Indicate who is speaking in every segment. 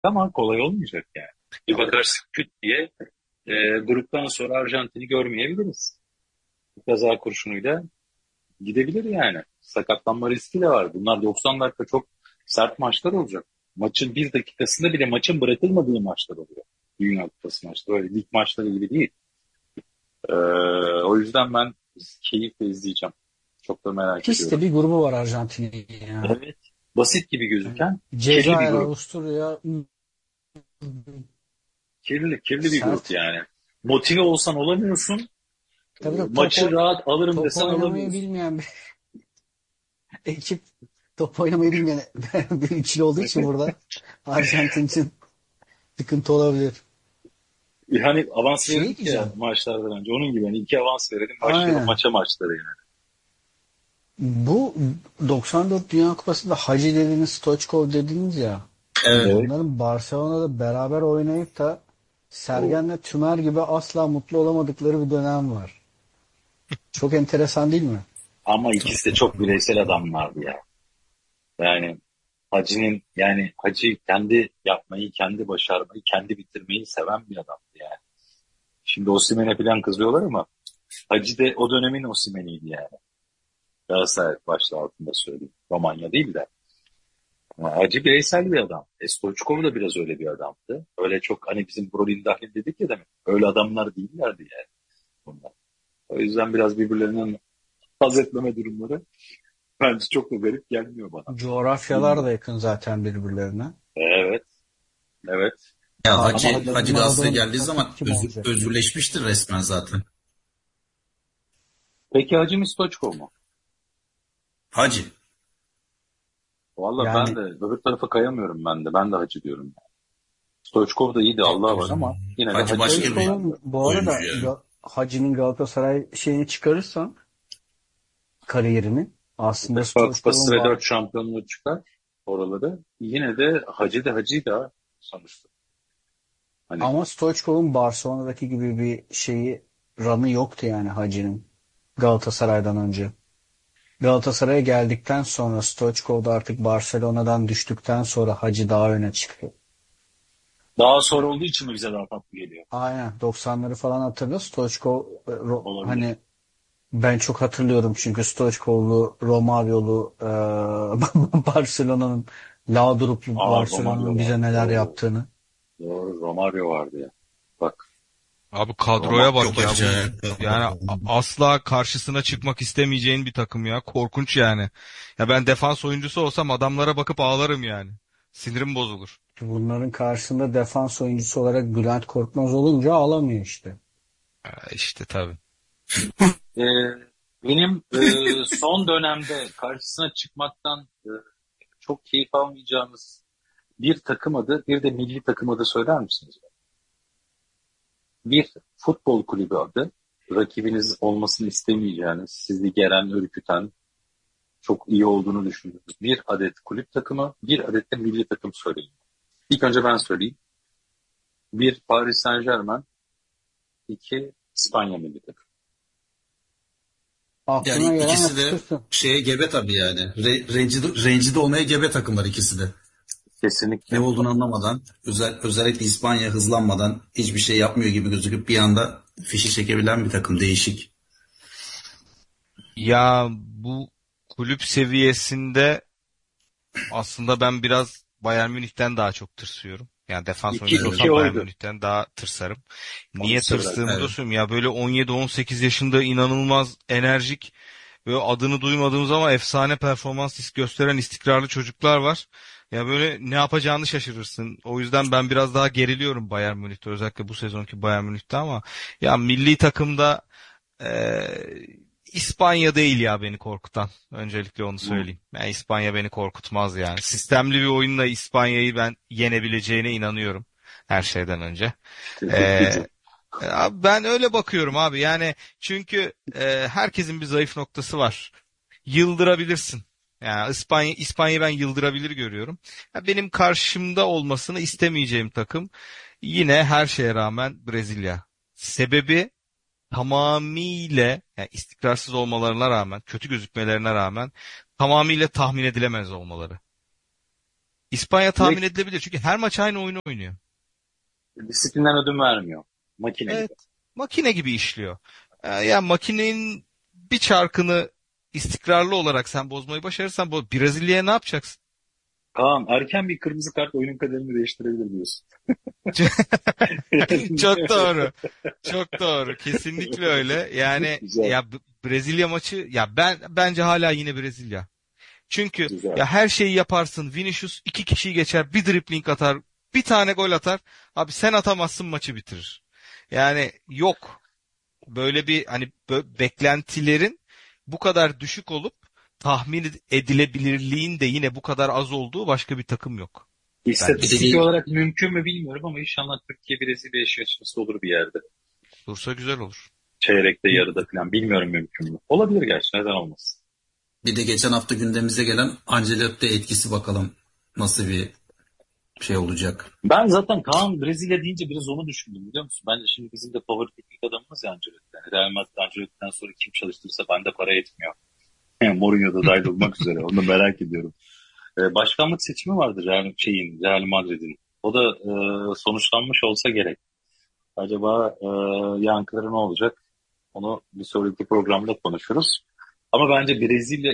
Speaker 1: ama kolay olmayacak yani. Bir bakarsın küt diye gruptan sonra Arjantin'i görmeyebiliriz. Bu kaza kurşunuyla gidebilir yani. Sakatlanma riski de var. Bunlar 90 dakika çok sert maçlar olacak. Maçın bir dakikasında bile maçın bırakılmadığı maçlar oluyor. Dünya Kupası maçları. Böyle lig maçları gibi değil. Ee, O yüzden ben keyifle izleyeceğim. Çok da merak
Speaker 2: Pis de
Speaker 1: ediyorum.
Speaker 2: bir grubu var Arjantin'in ya.
Speaker 1: Evet. Basit gibi
Speaker 2: Yani
Speaker 1: gözüken kirli bir
Speaker 2: Cezayir,
Speaker 1: grup.
Speaker 2: Avusturya
Speaker 1: Kirli bir grup
Speaker 2: sert.
Speaker 1: yani. Motive olsan olamıyorsun.
Speaker 2: Tabii tabii
Speaker 1: Maçı rahat alırım
Speaker 2: top
Speaker 1: desen
Speaker 2: oynamayı
Speaker 1: alamıyorsun.
Speaker 2: bilmeyen bir ekip, top oynamayı bilmeyen bir üçlü olduğu için burada Arjantin için sıkıntı olabilir.
Speaker 1: Yani avans
Speaker 2: Şey
Speaker 1: verirdik ya
Speaker 2: diyeceğim.
Speaker 1: maçlardan önce. Onun gibi yani iki avans verelim başlayalım
Speaker 2: Aynen.
Speaker 1: maça maçları yani.
Speaker 2: Bu 94 Dünya Kupası'nda Hacı dediğiniz, Stoichkov dediniz ya.
Speaker 3: Evet.
Speaker 1: Evet.
Speaker 2: Bunların Barcelona'da beraber oynayıp da
Speaker 1: O.
Speaker 2: Sergen'le Tümer gibi asla mutlu olamadıkları bir dönem var. Çok enteresan değil mi?
Speaker 1: Ama ikisi de çok bireysel adamlardı ya. Yani Hacı kendi yapmayı, kendi başarmayı, kendi bitirmeyi seven bir adamdı yani. Şimdi Osimhen'e falan kızıyorlar ama Hacı de o dönemin Osimhen'iydi yani. Galatasaray başta altında söyleyeyim. Romanya değil de. Ama Hacı bireysel bir adam. Stoichkov da biraz öyle bir adamdı. Öyle çok hani bizim Brolin Dahlin dedik ya demek. Öyle adamlar değillerdi yani bunlar. O yüzden biraz birbirlerinden haz etmeme durumları bence çok da garip gelmiyor bana.
Speaker 2: Coğrafyalar da
Speaker 1: Bilmiyorum.
Speaker 2: yakın zaten birbirlerine.
Speaker 1: Evet, evet.
Speaker 3: Ya
Speaker 1: Ama
Speaker 3: Hacı,
Speaker 2: Arjantin'de
Speaker 3: Hacı Galatasaray'a
Speaker 2: Maradona'nın
Speaker 3: geldiği
Speaker 2: rakibi
Speaker 3: zaman
Speaker 2: kim olacak?
Speaker 3: özgürleşmiştir resmen zaten.
Speaker 1: peki Hacı mı Stoichkov mu?
Speaker 3: Hacı.
Speaker 1: Valla ben
Speaker 2: Yani
Speaker 1: de öbür tarafa kayamıyorum ben de. Ben de Hacı diyorum. Stoichkov da iyi de Allah var ama yine de
Speaker 3: Hacı
Speaker 1: Hacı
Speaker 3: başka
Speaker 1: diyorum
Speaker 3: bir
Speaker 1: ben de.
Speaker 2: Stoichkov'un bu
Speaker 3: oyuncu
Speaker 2: arada
Speaker 3: ya.
Speaker 2: Hacı'nin Galatasaray şeyini çıkarırsan, kariyerini, aslında
Speaker 1: Kupa Kupası
Speaker 2: Stoichkov'un
Speaker 1: ve 4 şampiyonluğu çıkar oraları. Yine de Hacı da Hacı da sonuçta. Hani
Speaker 2: ama Stoichkov'un Barcelona'daki gibi bir şeyi, run'ı yoktu yani Hacı'nın Galatasaray'dan önce. Galatasaray'a geldikten sonra, Stoichkov da artık Barcelona'dan düştükten sonra Hacı daha öne çıktı.
Speaker 1: daha sonra olduğu için mi bize daha tatlı geliyor?
Speaker 2: Aynen, 90'ları falan hatırlıyor. Stoichkov
Speaker 1: Olabilir.
Speaker 2: hani ben çok hatırlıyorum çünkü Stoichkov'lu, Romaryolu, Barcelona'nın, Laudrup'lu
Speaker 1: Aa, Romario
Speaker 2: Barcelona'nın
Speaker 1: var.
Speaker 2: bize neler
Speaker 1: Oo,
Speaker 2: yaptığını.
Speaker 1: doğru. Romario vardı ya. Bak.
Speaker 4: Abi kadroya
Speaker 1: Romario.
Speaker 4: bak
Speaker 3: Çok
Speaker 4: ya, bu
Speaker 3: acayip.
Speaker 4: yani asla karşısına çıkmak istemeyeceğin bir takım ya. Korkunç yani. Ya ben defans oyuncusu olsam adamlara bakıp ağlarım yani. Sinirim bozulur.
Speaker 2: Bunların karşısında defans oyuncusu olarak Bülent Korkmaz olunca alamıyor işte.
Speaker 4: İşte tabii.
Speaker 1: Ee, Benim son dönemde karşısına çıkmaktan çok keyif almayacağınız bir takım adı, bir de milli takım adı söyler misiniz? Bir futbol kulübü adı, rakibiniz olmasını istemeyeceğiniz, sizi geren, ürküten, çok iyi olduğunu düşündüğünüz bir adet kulüp takımı, bir adet de milli takım söyleyin. İlk önce ben söyleyeyim. Bir Paris Saint-Germain, iki İspanya milli takım.
Speaker 3: Yani
Speaker 2: Aklına gelen
Speaker 3: ikisi de
Speaker 2: yapıştırsın.
Speaker 3: şeye gebe tabii yani. Rencide olmaya gebe takımlar ikisi de. Ne
Speaker 1: Kesinlikle.
Speaker 3: olduğunu anlamadan, özellikle İspanya hızlanmadan hiçbir şey yapmıyor gibi gözüküp bir anda fişi çekebilen bir takım, değişik.
Speaker 4: Ya bu kulüp seviyesinde aslında ben biraz Bayern Münih'ten daha çok tırsıyorum. Yani defans
Speaker 1: İki,
Speaker 4: oyuncusu
Speaker 3: Evet,
Speaker 1: iki
Speaker 4: olsam Bayern
Speaker 1: oydu.
Speaker 4: Münih daha tırsarım.
Speaker 1: Onu
Speaker 4: Niye
Speaker 1: size
Speaker 4: tırstığımı da
Speaker 3: evet.
Speaker 4: söyleyeyim. Ya böyle 17-18 yaşında inanılmaz enerjik ve adını duymadığımız ama efsane performans gösteren istikrarlı çocuklar var. Ya böyle ne yapacağını şaşırırsın. O yüzden ben biraz daha geriliyorum Bayern Münih'te. Özellikle bu sezonki Bayern Münih'te ama ya milli takımda İspanya değil ya beni korkutan. Öncelikle onu
Speaker 1: Hı,
Speaker 4: söyleyeyim. Yani İspanya beni korkutmaz yani. Sistemli bir oyunla İspanya'yı ben yenebileceğine inanıyorum. Her şeyden önce.
Speaker 1: tetiklici.
Speaker 4: Ee, Abi ben öyle bakıyorum abi. Yani çünkü herkesin bir zayıf noktası var. Yıldırabilirsin. Yani İspanya'yı ben yıldırabilir görüyorum. Ya benim karşımda olmasını istemeyeceğim takım yine her şeye rağmen Brezilya. Sebebi tamamıyla, yani istikrarsız olmalarına rağmen, kötü gözükmelerine rağmen tamamıyla tahmin edilemez olmaları. İspanya tahmin
Speaker 1: Direkt
Speaker 4: edilebilir. Çünkü her maç aynı oyunu oynuyor.
Speaker 1: disiplinden ödün vermiyor. Makine
Speaker 4: Evet.
Speaker 1: gibi.
Speaker 4: Makine gibi işliyor. Yani makinenin bir çarkını istikrarlı olarak sen bozmayı başarırsan Brezilya'ya ne yapacaksın?
Speaker 1: Kaan erken bir kırmızı kart oyunun kaderini değiştirebilir diyorsun.
Speaker 4: Çok doğru. Çok doğru. Kesinlikle öyle. Yani
Speaker 1: Güzel,
Speaker 4: ya Brezilya maçı ya bence hala yine Brezilya. Çünkü
Speaker 1: güzel.
Speaker 4: ya her şeyi yaparsın. Vinicius iki kişiyi geçer, bir dribling atar, bir tane gol atar. Abi sen atamazsın maçı bitirir. Yani yok. Böyle bir hani beklentilerin bu kadar düşük olup tahmin edilebilirliğin de yine bu kadar az olduğu başka bir takım yok
Speaker 3: Bir
Speaker 4: bence.
Speaker 3: de
Speaker 1: İstatistik olarak mümkün mü bilmiyorum ama inşallah Türkiye Brezilya eşleşmesi olur bir yerde.
Speaker 4: Dursa güzel olur.
Speaker 1: Çeyrekte, yarıda falan bilmiyorum mümkün mü? Olabilir gerçi, neden olmasın.
Speaker 3: bir de geçen hafta gündemimize gelen Ancelotti etkisi, bakalım nasıl bir şey olacak.
Speaker 1: Ben zaten Kaan Brezilya deyince biraz onu düşündüm, biliyor musun? Bence şimdi bizim de favori teknik adamımız ya Ancelotti. Yani Real Madrid Ancelotti'den sonra kim çalıştırsa bende para etmiyor. Yani Mourinho da dahil olmak üzere. Onu da merak ediyorum. Başkanlık seçimi vardı Real Madrid'in. O da sonuçlanmış olsa gerek. Acaba yankıları ne olacak? Onu bir sonraki programda konuşuruz. Ama bence Brezilya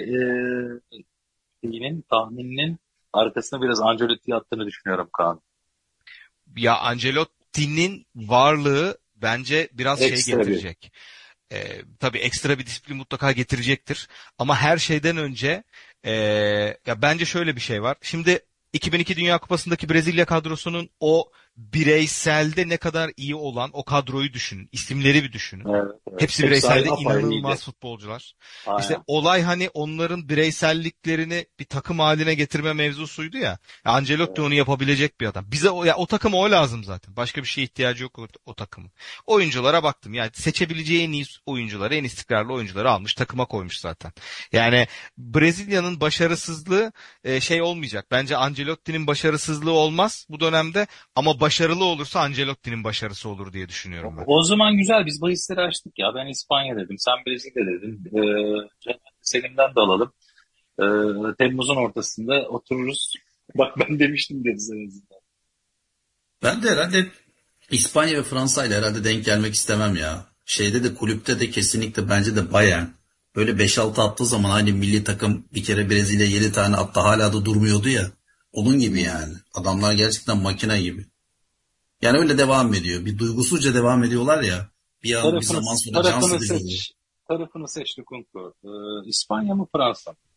Speaker 1: tahmininin arkasına biraz Ancelotti'yi attığını düşünüyorum Kaan.
Speaker 4: Ya Ancelotti'nin varlığı bence biraz şey
Speaker 1: Ekstra bir.
Speaker 4: getirecek. Tabii ekstra bir disiplin mutlaka getirecektir. Ama her şeyden önce ya bence şöyle bir şey var. Şimdi 2002 Dünya Kupası'ndaki Brezilya kadrosunun o bireyselde ne kadar iyi olan o kadroyu düşünün. İsimleri bir düşünün.
Speaker 1: Evet, evet.
Speaker 4: Hepsi
Speaker 1: Hepsi
Speaker 4: bireyselde
Speaker 1: apayrıydı.
Speaker 4: inanılmaz futbolcular. İşte
Speaker 1: Aynen.
Speaker 4: olay hani onların bireyselliklerini bir takım haline getirme mevzusuydu ya. Ancelotti
Speaker 1: Evet.
Speaker 4: onu yapabilecek bir adam. Bize o takıma o lazım zaten. Başka bir şeye ihtiyacı yok o takımın. Oyunculara baktım. Yani seçebileceği en iyi oyuncuları, en istikrarlı oyuncuları almış, takıma koymuş zaten. Yani Brezilya'nın başarısızlığı şey olmayacak. Bence Ancelotti'nin başarısızlığı olmaz bu dönemde ama başarılı olursa Ancelotti'nin başarısı olur diye düşünüyorum ben.
Speaker 1: O zaman güzel, biz bahisleri açtık ya. Ben İspanya dedim, sen Brezilya dedin. Selim'den de alalım. Temmuz'un ortasında otururuz. Bak ben demiştim deriz en azından.
Speaker 3: Ben de herhalde İspanya ve Fransa ile herhalde denk gelmek istemem ya. Şeyde de, kulüpte de kesinlikle bence de Bayern. Böyle 5-6 attığı zaman hani milli takım bir kere Brezilya 7 tane attı, hala da durmuyordu ya. Onun gibi yani. Adamlar gerçekten makine gibi. Yani öyle devam ediyor. Bir duygusuzca devam ediyorlar ya. Bir
Speaker 1: Tarafını,
Speaker 3: zaman sonra can
Speaker 1: tarafını
Speaker 3: sıkıcı oluyor.
Speaker 1: seç. Tarafını seç Lukunku. İspanya mı Fransa mı?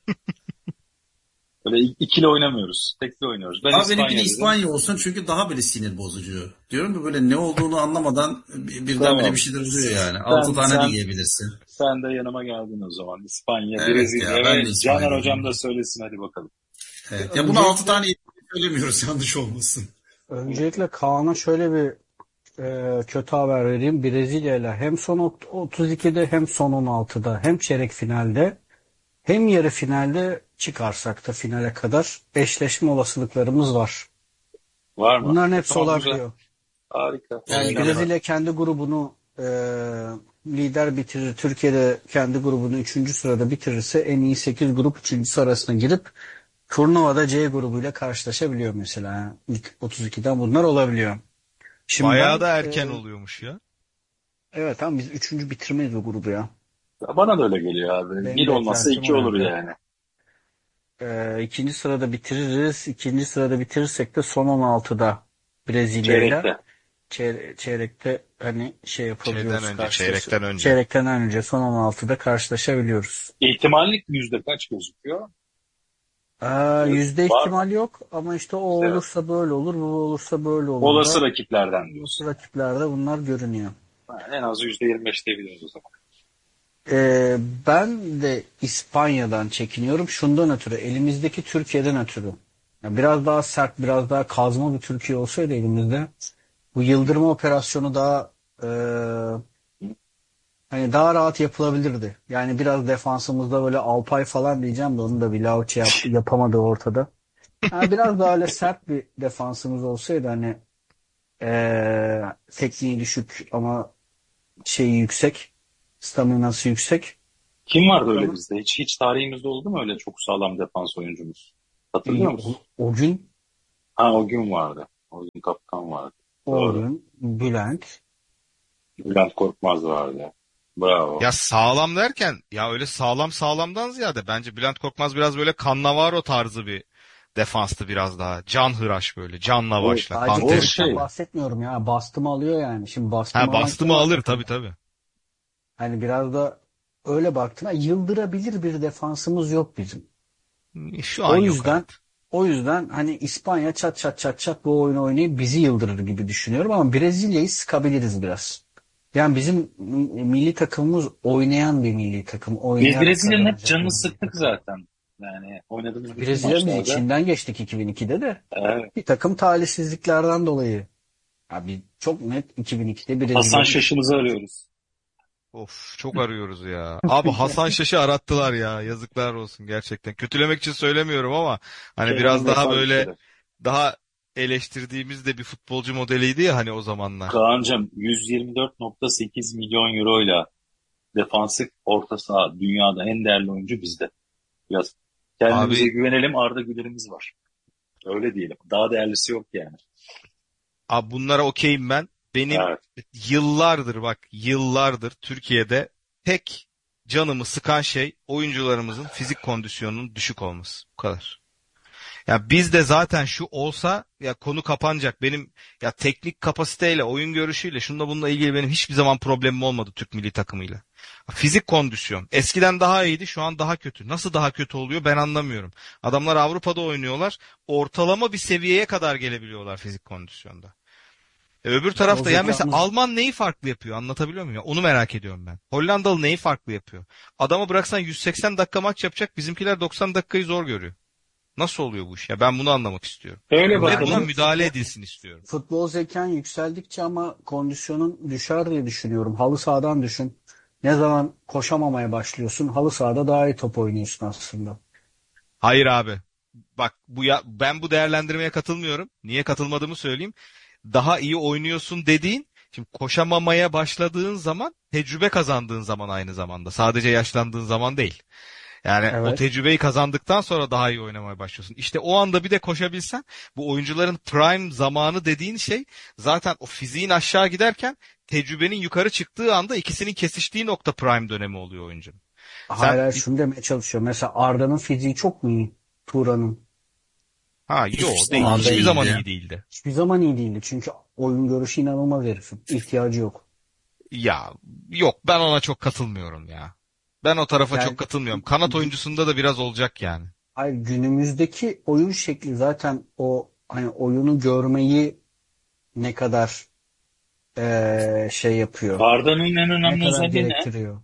Speaker 1: Böyle ikili oynamıyoruz. Tekli oynuyoruz. Ben
Speaker 3: Abi benimki de
Speaker 1: İspanya dedim.
Speaker 3: İspanya olsun, çünkü daha böyle sinir bozucu. Diyorum ki böyle ne olduğunu anlamadan birdenbire bir
Speaker 1: Tamam.
Speaker 3: şeyler oluyor yani. 6
Speaker 1: Sen,
Speaker 3: tane de
Speaker 1: sen,
Speaker 3: yiyebilirsin.
Speaker 1: sen de yanıma geldin o zaman. İspanya,
Speaker 3: Evet ya,
Speaker 1: Brezilya
Speaker 3: ben de
Speaker 1: ve Caner
Speaker 3: İspanya.
Speaker 1: Hocam da söylesin hadi bakalım.
Speaker 3: Evet. Ya bunu 6 tane
Speaker 2: Öncelikle
Speaker 3: yediğini söylemiyoruz, yanlış olmasın.
Speaker 2: öncelikle Kaan'a şöyle bir kötü haber vereyim. Brezilya ile hem son 32'de hem son 16'da hem çeyrek finalde hem yarı finalde çıkarsak da finale kadar eşleşme olasılıklarımız var.
Speaker 1: Var mı?
Speaker 2: Bunların hepsi
Speaker 1: Tamam, güzel.
Speaker 2: olabiliyor.
Speaker 1: Harika.
Speaker 2: Yani
Speaker 3: Olabilir.
Speaker 2: Brezilya kendi grubunu lider bitirir. Türkiye'de kendi grubunu 3. sırada bitirirse en iyi 8 grup 3. arasına girip turnuvada C grubuyla karşılaşabiliyor mesela. Yani İlk 32'den bunlar olabiliyor. Şimdi
Speaker 4: Bayağı
Speaker 2: ben
Speaker 4: da erken oluyormuş ya.
Speaker 2: evet tamam biz 3. bitirmeyiz o grubu ya.
Speaker 1: Bana da öyle geliyor abi.
Speaker 2: Benim
Speaker 1: Bir olmazsa
Speaker 2: beklentim
Speaker 1: iki
Speaker 2: o
Speaker 1: olur
Speaker 2: yönde.
Speaker 1: yani.
Speaker 2: 2. sırada bitiririz. 2. sırada bitirirsek de son 16'da Brezilya'yla
Speaker 1: Çeyrekte.
Speaker 2: çeyrekte hani şey
Speaker 4: Şeyden
Speaker 2: yapabiliyoruz
Speaker 4: önce, çeyrekten önce.
Speaker 2: çeyrekten önce son 16'da karşılaşabiliyoruz.
Speaker 1: İhtimallik yüzde kaç gözüküyor?
Speaker 2: Yüzde
Speaker 1: Var mı?
Speaker 2: ihtimal yok ama işte o
Speaker 1: Yüzde yok.
Speaker 2: olursa böyle olur, bu olursa böyle olur
Speaker 1: Olası
Speaker 2: da
Speaker 1: rakiplerden
Speaker 2: olası
Speaker 1: diyorsun.
Speaker 2: rakiplerde bunlar görünüyor.
Speaker 1: Yani en az %25 diyebiliriz o zaman.
Speaker 2: Ee, Ben de İspanya'dan çekiniyorum. Şundan ötürü, elimizdeki Türkiye'den ötürü. Ya biraz daha sert, biraz daha kazma bir Türkiye olsaydı elimizde, bu yıldırma operasyonu daha hani daha rahat yapılabilirdi. Yani biraz defansımızda böyle Alpay falan diyeceğim de onu da Vlahovic yapamadı ortada. Yani biraz daha öyle sert bir defansımız olsaydı hani tekniği düşük ama şeyi yüksek, staminası yüksek.
Speaker 1: Kim vardı öyle
Speaker 2: Tamam.
Speaker 1: bizde? Hiç tarihimizde oldu mu öyle çok sağlam defans oyuncumuz? Hatırlıyor musun?
Speaker 2: O gün
Speaker 1: Ha, o gün vardı. O gün kaptan vardı.
Speaker 2: o
Speaker 1: Doğru.
Speaker 2: gün Bülent.
Speaker 1: Bülent Korkmaz vardı. Bravo.
Speaker 4: Ya sağlam derken ya öyle sağlam sağlamdan ziyade bence Bülent Korkmaz biraz böyle Cannavaro tarzı bir defanstı biraz daha. Canhıraş böyle. Canla
Speaker 1: O,
Speaker 4: başla.
Speaker 2: Sadece
Speaker 4: Kan
Speaker 1: o
Speaker 4: ter
Speaker 2: kırıktan
Speaker 1: şey.
Speaker 4: içinde.
Speaker 2: bahsetmiyorum ya. Bastım alıyor yani. Şimdi bastım
Speaker 4: Ha
Speaker 2: alan
Speaker 4: bastı
Speaker 2: kim
Speaker 4: mı
Speaker 2: var
Speaker 4: alır tabii
Speaker 2: takımda?
Speaker 4: tabii.
Speaker 2: Hani biraz da öyle baktığına yıldırabilir bir defansımız yok bizim.
Speaker 4: Şu an
Speaker 2: O
Speaker 4: yok,
Speaker 2: yüzden
Speaker 4: evet.
Speaker 2: o yüzden hani İspanya çat çat çat çat bu oyunu oynayıp bizi yıldırır gibi düşünüyorum ama Brezilya'yı sıkabiliriz biraz. Yani bizim milli takımımız oynayan bir milli takım.
Speaker 1: Biz
Speaker 2: Oynayarak
Speaker 1: Brezilya'nın hep
Speaker 2: kazanacak bir
Speaker 1: canını
Speaker 2: milli
Speaker 1: sıktık
Speaker 2: takım.
Speaker 1: zaten. Yani oynadığımız bütün
Speaker 2: Brezilya biz
Speaker 1: maçlarda.
Speaker 2: içinden geçtik 2002'de de.
Speaker 1: Evet.
Speaker 2: Bir takım talihsizliklerden dolayı. Abi çok net 2002'de
Speaker 1: Hasan
Speaker 2: Brezilya'yı
Speaker 1: Şaş'ımızı
Speaker 2: geçtik.
Speaker 1: arıyoruz.
Speaker 4: Of çok arıyoruz ya. Abi Hasan Şaş'ı arattılar ya. Yazıklar olsun gerçekten. Kötülemek için söylemiyorum ama hani
Speaker 1: Kerem
Speaker 4: biraz daha
Speaker 1: vefat
Speaker 4: böyle
Speaker 1: işleri.
Speaker 4: daha eleştirdiğimiz de bir futbolcu modeliydi ya hani o zamanlar.
Speaker 1: Kaan'cığım 124,8 milyon euroyla defansif orta saha dünyada en değerli oyuncu bizde. Biraz kendimize
Speaker 4: Abi,
Speaker 1: güvenelim, Arda Güler'imiz var. Öyle diyelim. Daha değerlisi yok yani.
Speaker 4: abi bunlara okeyim ben. Benim
Speaker 1: Evet.
Speaker 4: yıllardır bak yıllardır Türkiye'de tek canımı sıkan şey oyuncularımızın fizik kondisyonunun düşük olması. Bu kadar. Ya bizde zaten şu olsa ya konu kapanacak. Benim ya teknik kapasiteyle, oyun görüşüyle, şununla bununla ilgili benim hiçbir zaman problemim olmadı Türk milli takımıyla. Fizik kondisyon. Eskiden daha iyiydi, şu an daha kötü. Nasıl daha kötü oluyor ben anlamıyorum. Adamlar Avrupa'da oynuyorlar. Ortalama bir seviyeye kadar gelebiliyorlar fizik kondisyonda. Öbür
Speaker 2: Futbol
Speaker 4: tarafta ya mesela
Speaker 2: zekamız
Speaker 4: Alman neyi farklı yapıyor anlatabiliyor muyum ya? Onu merak ediyorum ben. Hollandalı neyi farklı yapıyor? Adamı bıraksan 180 dakika maç yapacak, bizimkiler 90 dakikayı zor görüyor. Nasıl oluyor bu iş? Ya ben bunu anlamak istiyorum.
Speaker 1: Öyle
Speaker 4: Ve buna
Speaker 2: bence
Speaker 1: bakalım.
Speaker 4: müdahale edilsin istiyorum.
Speaker 2: futbol zekan yükseldikçe ama kondisyonun düşer diye düşünüyorum. Halı sahadan düşün. Ne zaman koşamamaya başlıyorsun, halı sahada daha iyi top oynuyorsun aslında.
Speaker 4: Hayır abi. Bak bu ya ben bu değerlendirmeye katılmıyorum. Niye katılmadığımı söyleyeyim. Daha iyi oynuyorsun dediğin, şimdi koşamamaya başladığın zaman tecrübe kazandığın zaman aynı zamanda. Sadece yaşlandığın zaman değil. Yani o
Speaker 2: Evet.
Speaker 4: tecrübeyi kazandıktan sonra daha iyi oynamaya başlıyorsun. İşte o anda bir de koşabilsen, bu oyuncuların prime zamanı dediğin şey zaten o fiziğin aşağı giderken tecrübenin yukarı çıktığı anda ikisinin kesiştiği nokta prime dönemi oluyor oyuncunun. Sen
Speaker 2: Hala şunu demeye çalışıyor. Mesela Arda'nın fiziği çok mu iyi? Turan'ın.
Speaker 4: ha
Speaker 3: Hiçbir
Speaker 4: yo değil.
Speaker 3: zaman
Speaker 4: Hiçbir zaman
Speaker 3: değildi.
Speaker 4: iyi değildi.
Speaker 2: Hiçbir zaman iyi değildi. Çünkü oyun görüşü inanılmaz herifin. İhtiyacı yok.
Speaker 4: Ya yok ben ona çok katılmıyorum ya. Ben o tarafa çok
Speaker 2: Yani
Speaker 4: katılmıyorum. Kanat oyuncusunda da biraz olacak yani.
Speaker 2: hayır, günümüzdeki oyun şekli zaten o hani oyunu görmeyi ne kadar şey yapıyor.
Speaker 1: Arda'nın en
Speaker 2: Ne
Speaker 1: önemli
Speaker 2: kadar
Speaker 1: özelliği ne?
Speaker 2: gerektiriyor.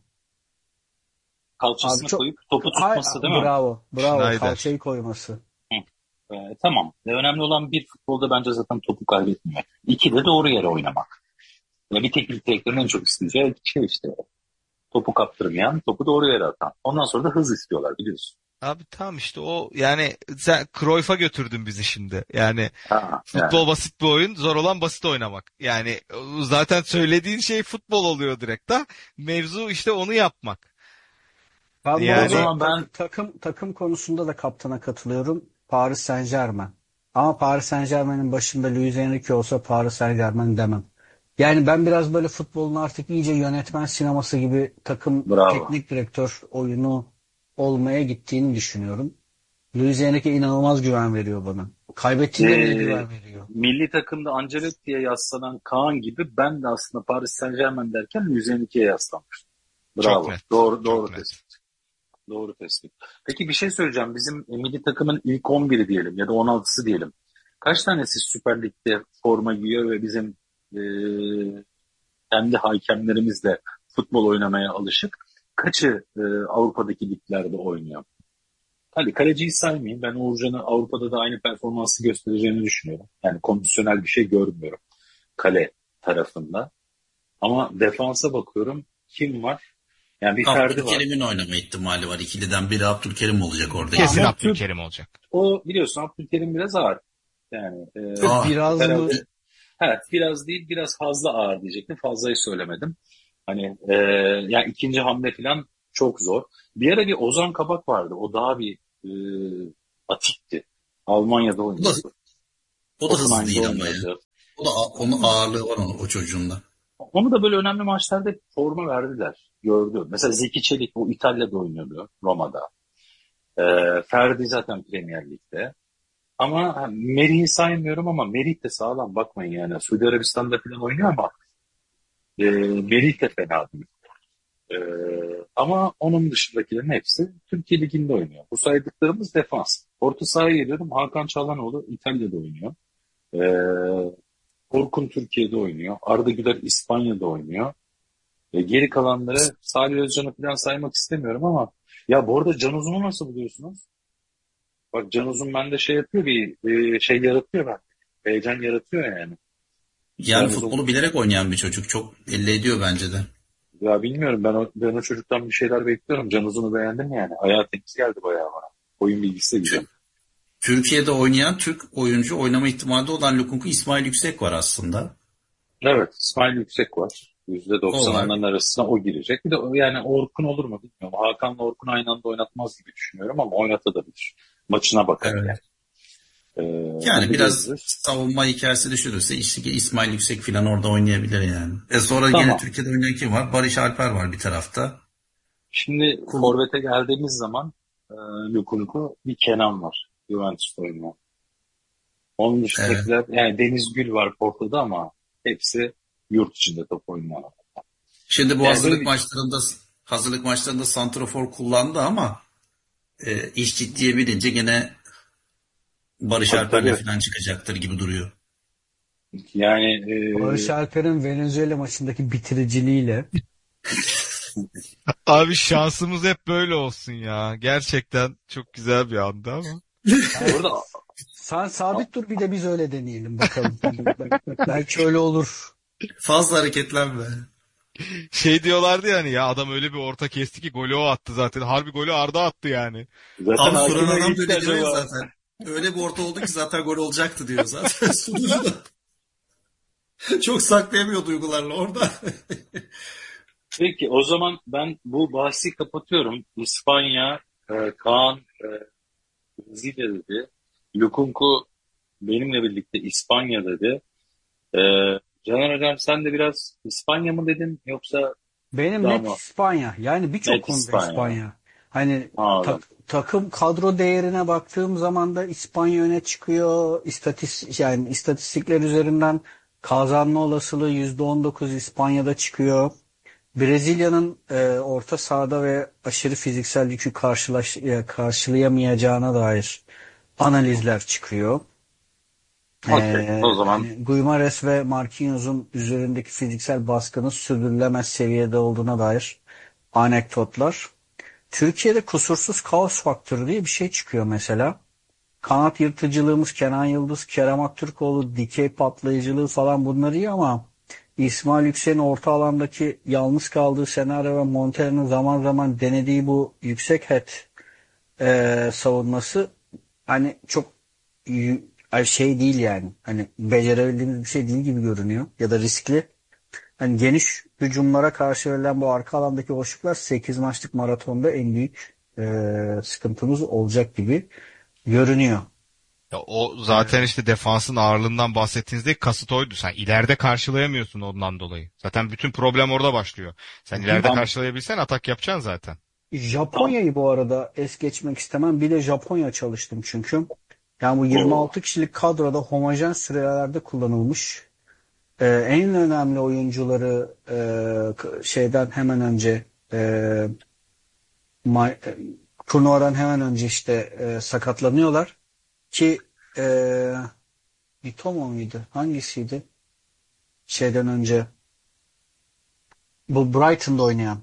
Speaker 2: Abi
Speaker 1: Kalçasına
Speaker 2: çok
Speaker 1: koyup topu tutması değil mi?
Speaker 2: bravo. Bravo.
Speaker 4: Schneider.
Speaker 2: Kalçayı koyması.
Speaker 1: Hı. Tamam. Önemli olan bir futbolda bence zaten topu kaybetmemek. İki de doğru yere oynamak. Bir teknik direktörün en çok isteyeceği şey işte. Topu kaptırmayan, topu doğru yere atan. Ondan sonra da hız istiyorlar biliyorsun.
Speaker 4: Abi tamam işte o yani sen Cruyff'a götürdün bizi şimdi. Yani
Speaker 1: Ha, yani.
Speaker 4: futbol basit bir oyun, zor olan basit oynamak. Yani zaten söylediğin şey futbol oluyor direkt da. Mevzu işte onu yapmak.
Speaker 2: Ben bu
Speaker 1: O
Speaker 4: Yani
Speaker 2: arada
Speaker 1: zaman ben
Speaker 2: takım konusunda da kaptana katılıyorum. Paris Saint-Germain. Ama Paris Saint-Germain'in başında Luis Enrique olsa Paris Saint-Germain demem. Yani ben biraz böyle futbolun artık iyice yönetmen sineması gibi takım
Speaker 1: bravo.
Speaker 2: teknik direktör oyunu olmaya gittiğini düşünüyorum. Luis Enrique inanılmaz güven veriyor bana. Kaybettiğinde bile
Speaker 1: Ee,
Speaker 2: güven veriyor.
Speaker 1: milli takımda Ancelotti'ye yaslanan Kaan gibi ben de aslında Paris Saint-Germain derken Luis Enrique'ye yaslanmıştım.
Speaker 4: çok
Speaker 1: Bravo.
Speaker 4: net.
Speaker 1: Doğru,
Speaker 4: Çok
Speaker 1: doğru
Speaker 4: net.
Speaker 1: tespit. Doğru tespit. Peki bir şey söyleyeceğim. Bizim milli takımın ilk 11'i diyelim ya da 16'sı diyelim. Kaç tanesi Süper Lig'de forma giyiyor ve bizim e, kendi hakemlerimizle futbol oynamaya alışık? Kaçı Avrupa'daki liglerde oynuyor? Hadi kaleciyi saymayayım. Ben Uğurcan'ın Avrupa'da da aynı performansı göstereceğini düşünüyorum. Yani kondisyonel bir şey görmüyorum kale tarafında. Ama defansa bakıyorum. Kim var? Yani bir Ferdi var.
Speaker 3: Abdülkerim'in oynama ihtimali var. İkiliden biri Abdülkerim olacak orada
Speaker 4: Kesin
Speaker 1: Ama
Speaker 3: kesin.
Speaker 4: Abdülkerim olacak.
Speaker 1: o biliyorsun Abdülkerim biraz ağır. Yani
Speaker 3: Aa,
Speaker 2: Biraz mı?
Speaker 1: herhalde evet biraz değil biraz fazla ağır diyecektim. Fazlayı söylemedim. Hani yani ikinci hamle falan çok zor. Bir ara bir Ozan Kabak vardı. O daha bir atikti. Almanya'da
Speaker 3: O da,
Speaker 1: oynuyordu.
Speaker 3: o da hızlı
Speaker 1: Hoffenheim'de
Speaker 3: değil ama ya.
Speaker 1: oynuyordu.
Speaker 3: Onun ağırlığı var o çocuğun da.
Speaker 1: Onu da böyle önemli maçlarda forma verdiler. Gördüm. Mesela Zeki Çelik bu İtalya'da oynuyordu, Roma'da. Ferdi zaten Premier Lig'de. Ama Merih'i saymıyorum ama Merih de sağlam, bakmayın yani. Suudi Arabistan'da falan oynuyor ama Merih de fena değil. E, Ama onun dışındakilerin hepsi Türkiye Ligi'nde oynuyor. Bu saydıklarımız defans. Orta sahaya geliyorum. Hakan Çalhanoğlu İtalya'da oynuyor. E, Orkun Türkiye'de oynuyor. Arda Güler İspanya'da oynuyor. Geri kalanları Salih Özcan'ı falan saymak istemiyorum ama ya bu arada Can Uzun'u nasıl buluyorsunuz? Bak Can Uzun bende şey yapıyor, bir şey yaratıyor ben. Heyecan yaratıyor yani.
Speaker 3: Yani
Speaker 1: Can Uzun,
Speaker 3: futbolu bilerek oynayan bir çocuk. Çok belli ediyor bence de.
Speaker 1: ya bilmiyorum, ben o çocuktan bir şeyler bekliyorum. Can Uzun'u beğendim yani. Ayağı temiz geldi bayağı bana. Oyun bilgisi de güzel.
Speaker 3: Türkiye'de oynayan Türk oyuncu oynama ihtimali olan Lukunku İsmail Yüksek var aslında.
Speaker 1: Evet, İsmail Yüksek var.
Speaker 3: O var.
Speaker 1: %90'ların arasına o girecek. Bir de yani Orkun olur mu bilmiyorum. Hakan'la Orkun aynı anda oynatmaz gibi düşünüyorum ama oynatabilir. Maçına bakar yani.
Speaker 3: Evet. Yani
Speaker 1: Onu
Speaker 3: biraz
Speaker 1: görürüz.
Speaker 3: savunma hikayesi düşürürse işte İsmail Yüksek falan orada oynayabilir yani. Sonra yine
Speaker 1: Tamam.
Speaker 3: Türkiye'de oynayan kim var? Barış Alper var bir tarafta.
Speaker 1: Şimdi
Speaker 3: Kul
Speaker 1: Forvet'e geldiğimiz zaman e, Lukunku, bir Kenan var. Juventus'ta oynuyor. Onun
Speaker 3: evet.
Speaker 1: dışındakiler yani Deniz Gül var Porto'da ama hepsi yurt içinde top oynuyor.
Speaker 3: Şimdi bu
Speaker 1: Yani böyle
Speaker 3: hazırlık maçlarında santrafor kullandı ama iş ciddiye binince gene Barış
Speaker 1: tabii
Speaker 3: Alper'le
Speaker 1: tabii.
Speaker 3: falan çıkacaktır gibi duruyor.
Speaker 1: Yani
Speaker 2: Barış Alper'in Venezuela maçındaki bitiriciliğiyle
Speaker 4: Abi şansımız hep böyle olsun ya. Gerçekten çok güzel bir andı ama.
Speaker 1: bu
Speaker 2: yani
Speaker 1: arada
Speaker 2: sen sabit dur, bir de biz öyle deneyelim bakalım. Belki öyle olur.
Speaker 3: Fazla hareketlenme.
Speaker 4: Şey diyorlardı yani, ya adam öyle bir orta kesti ki golü o attı zaten. Harbi golü Arda attı yani.
Speaker 1: zaten
Speaker 3: Abi soran
Speaker 1: hakime
Speaker 3: adam da
Speaker 1: gitti
Speaker 3: öyle diyor ya
Speaker 1: acaba.
Speaker 3: zaten. Öyle bir orta oldu ki zaten gol olacaktı diyor zaten. Sunucu da çok saklayamıyor duygularla orada.
Speaker 1: Peki o zaman ben bu bahsi kapatıyorum. İspanya, Kaan, Brezilya dedi. Lukunku benimle birlikte İspanya dedi. E, Caner Hocam sen de biraz İspanya mı dedin yoksa
Speaker 2: Benim
Speaker 1: daha
Speaker 2: net
Speaker 1: mı?
Speaker 2: İspanya. Yani birçok
Speaker 1: Net
Speaker 2: konuda
Speaker 1: İspanya.
Speaker 2: İspanya. Hani
Speaker 1: Anladım.
Speaker 2: takım kadro değerine baktığım zaman da İspanya öne çıkıyor. Yani istatistikler üzerinden kazanma olasılığı %19 İspanya'da çıkıyor. Brezilya'nın orta sahada ve aşırı fiziksel yükü karşılayamayacağına dair analizler çıkıyor.
Speaker 1: Okey. O zaman
Speaker 2: Hani Guimares ve Marquinhos'un üzerindeki fiziksel baskının sürdürülemez seviyede olduğuna dair anekdotlar. Türkiye'de kusursuz kaos faktörü diye bir şey çıkıyor mesela. Kanat yırtıcılığımız Kenan Yıldız, Kerem Aktürkoğlu, dikey patlayıcılığı falan bunlar iyi ama İsmail Yüksek'in orta alandaki yalnız kaldığı senaryo ve Montero'nun zaman zaman denediği bu yüksek head savunması hani çok şey değil yani. Hani becerebildiğimiz bir şey değil gibi görünüyor ya da riskli. Hani geniş hücumlara karşı verilen bu arka alandaki boşluklar 8 maçlık maratonda en büyük sıkıntımız olacak gibi görünüyor.
Speaker 4: Ya o zaten işte defansın ağırlığından bahsettiğinizde kasıt oydu. Sen ileride karşılayamıyorsun ondan dolayı. Zaten bütün problem orada başlıyor. Sen ileride
Speaker 1: tam,
Speaker 4: karşılayabilsen atak yapacaksın zaten.
Speaker 1: tam
Speaker 2: Japonya'yı bu arada es geçmek istemem. Bir de Japonya çalıştım çünkü. Yani bu
Speaker 1: o
Speaker 2: 26 kişilik kadroda homojen sürelerde kullanılmış. En önemli oyuncuları şeyden hemen önce ma- e, turnuvadan hemen önce işte sakatlanıyorlar ki Bitomo muydu? Hangisiydi? Şeyden önce bu Brighton'da oynayan.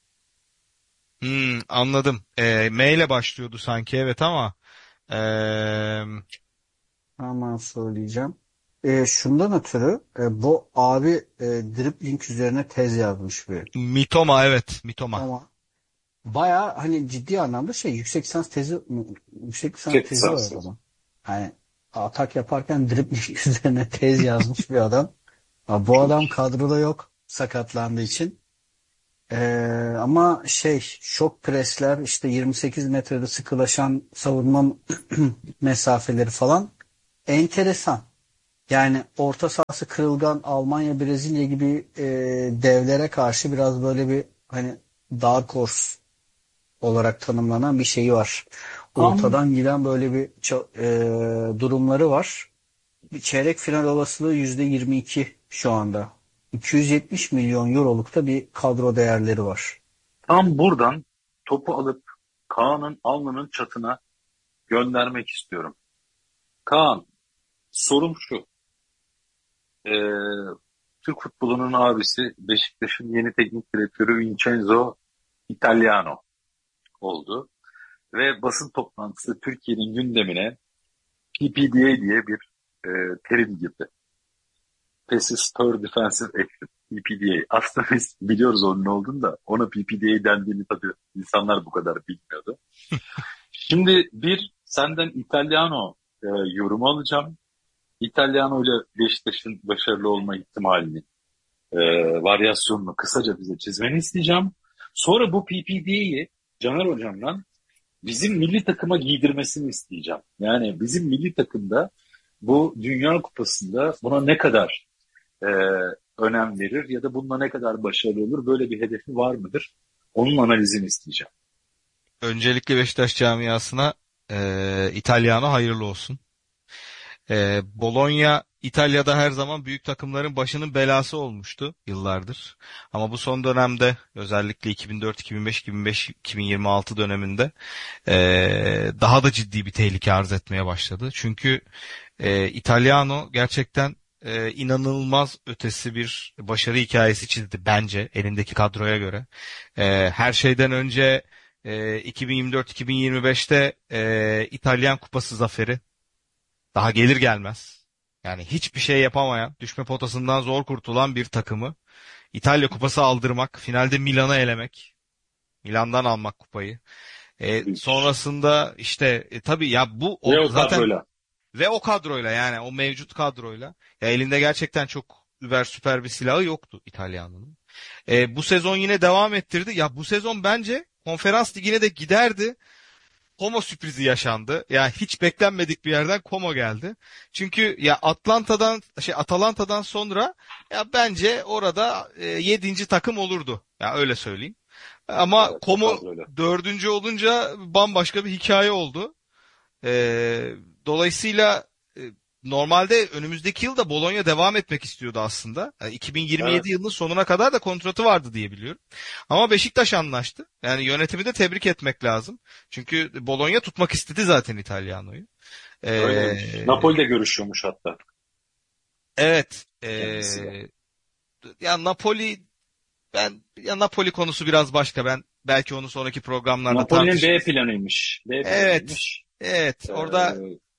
Speaker 4: Anladım. M ile başlıyordu sanki, evet, ama ee,
Speaker 2: Hemen söyleyeceğim. Şundan ötürü bu abi dribbling üzerine tez yazmış bir
Speaker 4: Mitoma, evet, Mitoma.
Speaker 2: ama baya hani ciddi anlamda yüksek lisans
Speaker 1: tek
Speaker 2: tezi var
Speaker 1: lisansı.
Speaker 2: adamın. Hani atak yaparken dribbling üzerine tez yazmış bir adam. Bu adam kadroda yok sakatlandığı için. Ama şok presler işte 28 metrede sıkılaşan savunma mesafeleri falan enteresan. Yani orta sahası kırılgan Almanya, Brezilya gibi devlere karşı biraz böyle bir hani dark horse olarak tanımlanan bir şeyi var.
Speaker 1: Tam
Speaker 2: Ortadan giden böyle bir durumları var. Bir çeyrek final olasılığı %22 şu anda. 270 milyon euroluk da bir kadro değerleri var.
Speaker 1: tam buradan topu alıp Kaan'ın alnının çatına göndermek istiyorum. Kaan, sorum şu. Ee, Türk futbolunun abisi Beşiktaş'ın yeni teknik direktörü Vincenzo Italiano oldu. Ve basın toplantısı Türkiye'nin gündemine PPDA diye bir terim girdi. Passive Defensive Action. PPDA. Aslında biz biliyoruz onun ne olduğunu da ona PPDA dendiğini tabii insanlar bu kadar bilmiyordu. Şimdi bir senden Italiano yorumu alacağım. Italiano ile Beşiktaş'ın başarılı olma ihtimalini, e, varyasyonunu kısaca bize çizmeni isteyeceğim. Sonra bu PPD'yi Caner Hocam'dan bizim milli takıma giydirmesini isteyeceğim. Yani bizim milli takımda bu Dünya Kupası'nda buna ne kadar e, önem verir ya da bununla ne kadar başarılı olur, böyle bir hedefi var mıdır? Onun analizini isteyeceğim.
Speaker 4: Öncelikle Beşiktaş camiasına İtalyano hayırlı olsun. Bologna İtalya'da her zaman büyük takımların başının belası olmuştu yıllardır. Ama bu son dönemde özellikle 2004, 2005, 2005, 2026 döneminde daha da ciddi bir tehlike arz etmeye başladı. Çünkü Italiano gerçekten inanılmaz ötesi bir başarı hikayesi çizdi bence elindeki kadroya göre. Her şeyden önce 2024-2025'te İtalyan Kupası zaferi daha gelir gelmez. Yani hiçbir şey yapamayan, düşme potasından zor kurtulan bir takımı İtalya Kupası aldırmak, finalde Milan'ı elemek, Milan'dan almak kupayı.
Speaker 1: Büyük iş.
Speaker 4: Sonrasında işte tabii ya
Speaker 1: Ve o
Speaker 4: zaten
Speaker 1: kadroyla.
Speaker 4: ve o kadroyla yani o mevcut kadroyla ya elinde gerçekten çok süper bir silahı yoktu İtalyan'ın. Bu sezon yine devam ettirdi. Ya bu sezon bence Konferans Ligi'ne de giderdi. Como sürprizi yaşandı. Ya hiç beklenmedik bir yerden Como geldi. Çünkü ya Atalanta'dan sonra ya bence orada 7. takım olurdu. Ya öyle söyleyeyim. Ama
Speaker 1: Evet, o
Speaker 4: Como
Speaker 1: kadroyla.
Speaker 4: dördüncü olunca bambaşka bir hikaye oldu. Dolayısıyla e, normalde önümüzdeki yıl da Bologna devam etmek istiyordu aslında. Yani
Speaker 1: Evet.
Speaker 4: 2027 yılının sonuna kadar da kontratı vardı diye biliyorum. Ama Beşiktaş anlaştı. Yani yönetimi de tebrik etmek lazım. Çünkü Bologna tutmak istedi zaten İtalyano'yu.
Speaker 1: Öyleymiş.
Speaker 4: Ee,
Speaker 1: Napoli'de görüşüyormuş hatta
Speaker 4: evet.
Speaker 1: kendisiyle.
Speaker 4: Ya Napoli konusu biraz başka. Ben belki onu sonraki programlarda
Speaker 1: Napoli'nin B
Speaker 4: tartışırız.
Speaker 1: planıymış. B
Speaker 4: Evet.
Speaker 1: planıymış.
Speaker 4: Evet.
Speaker 1: Ee,
Speaker 4: Orada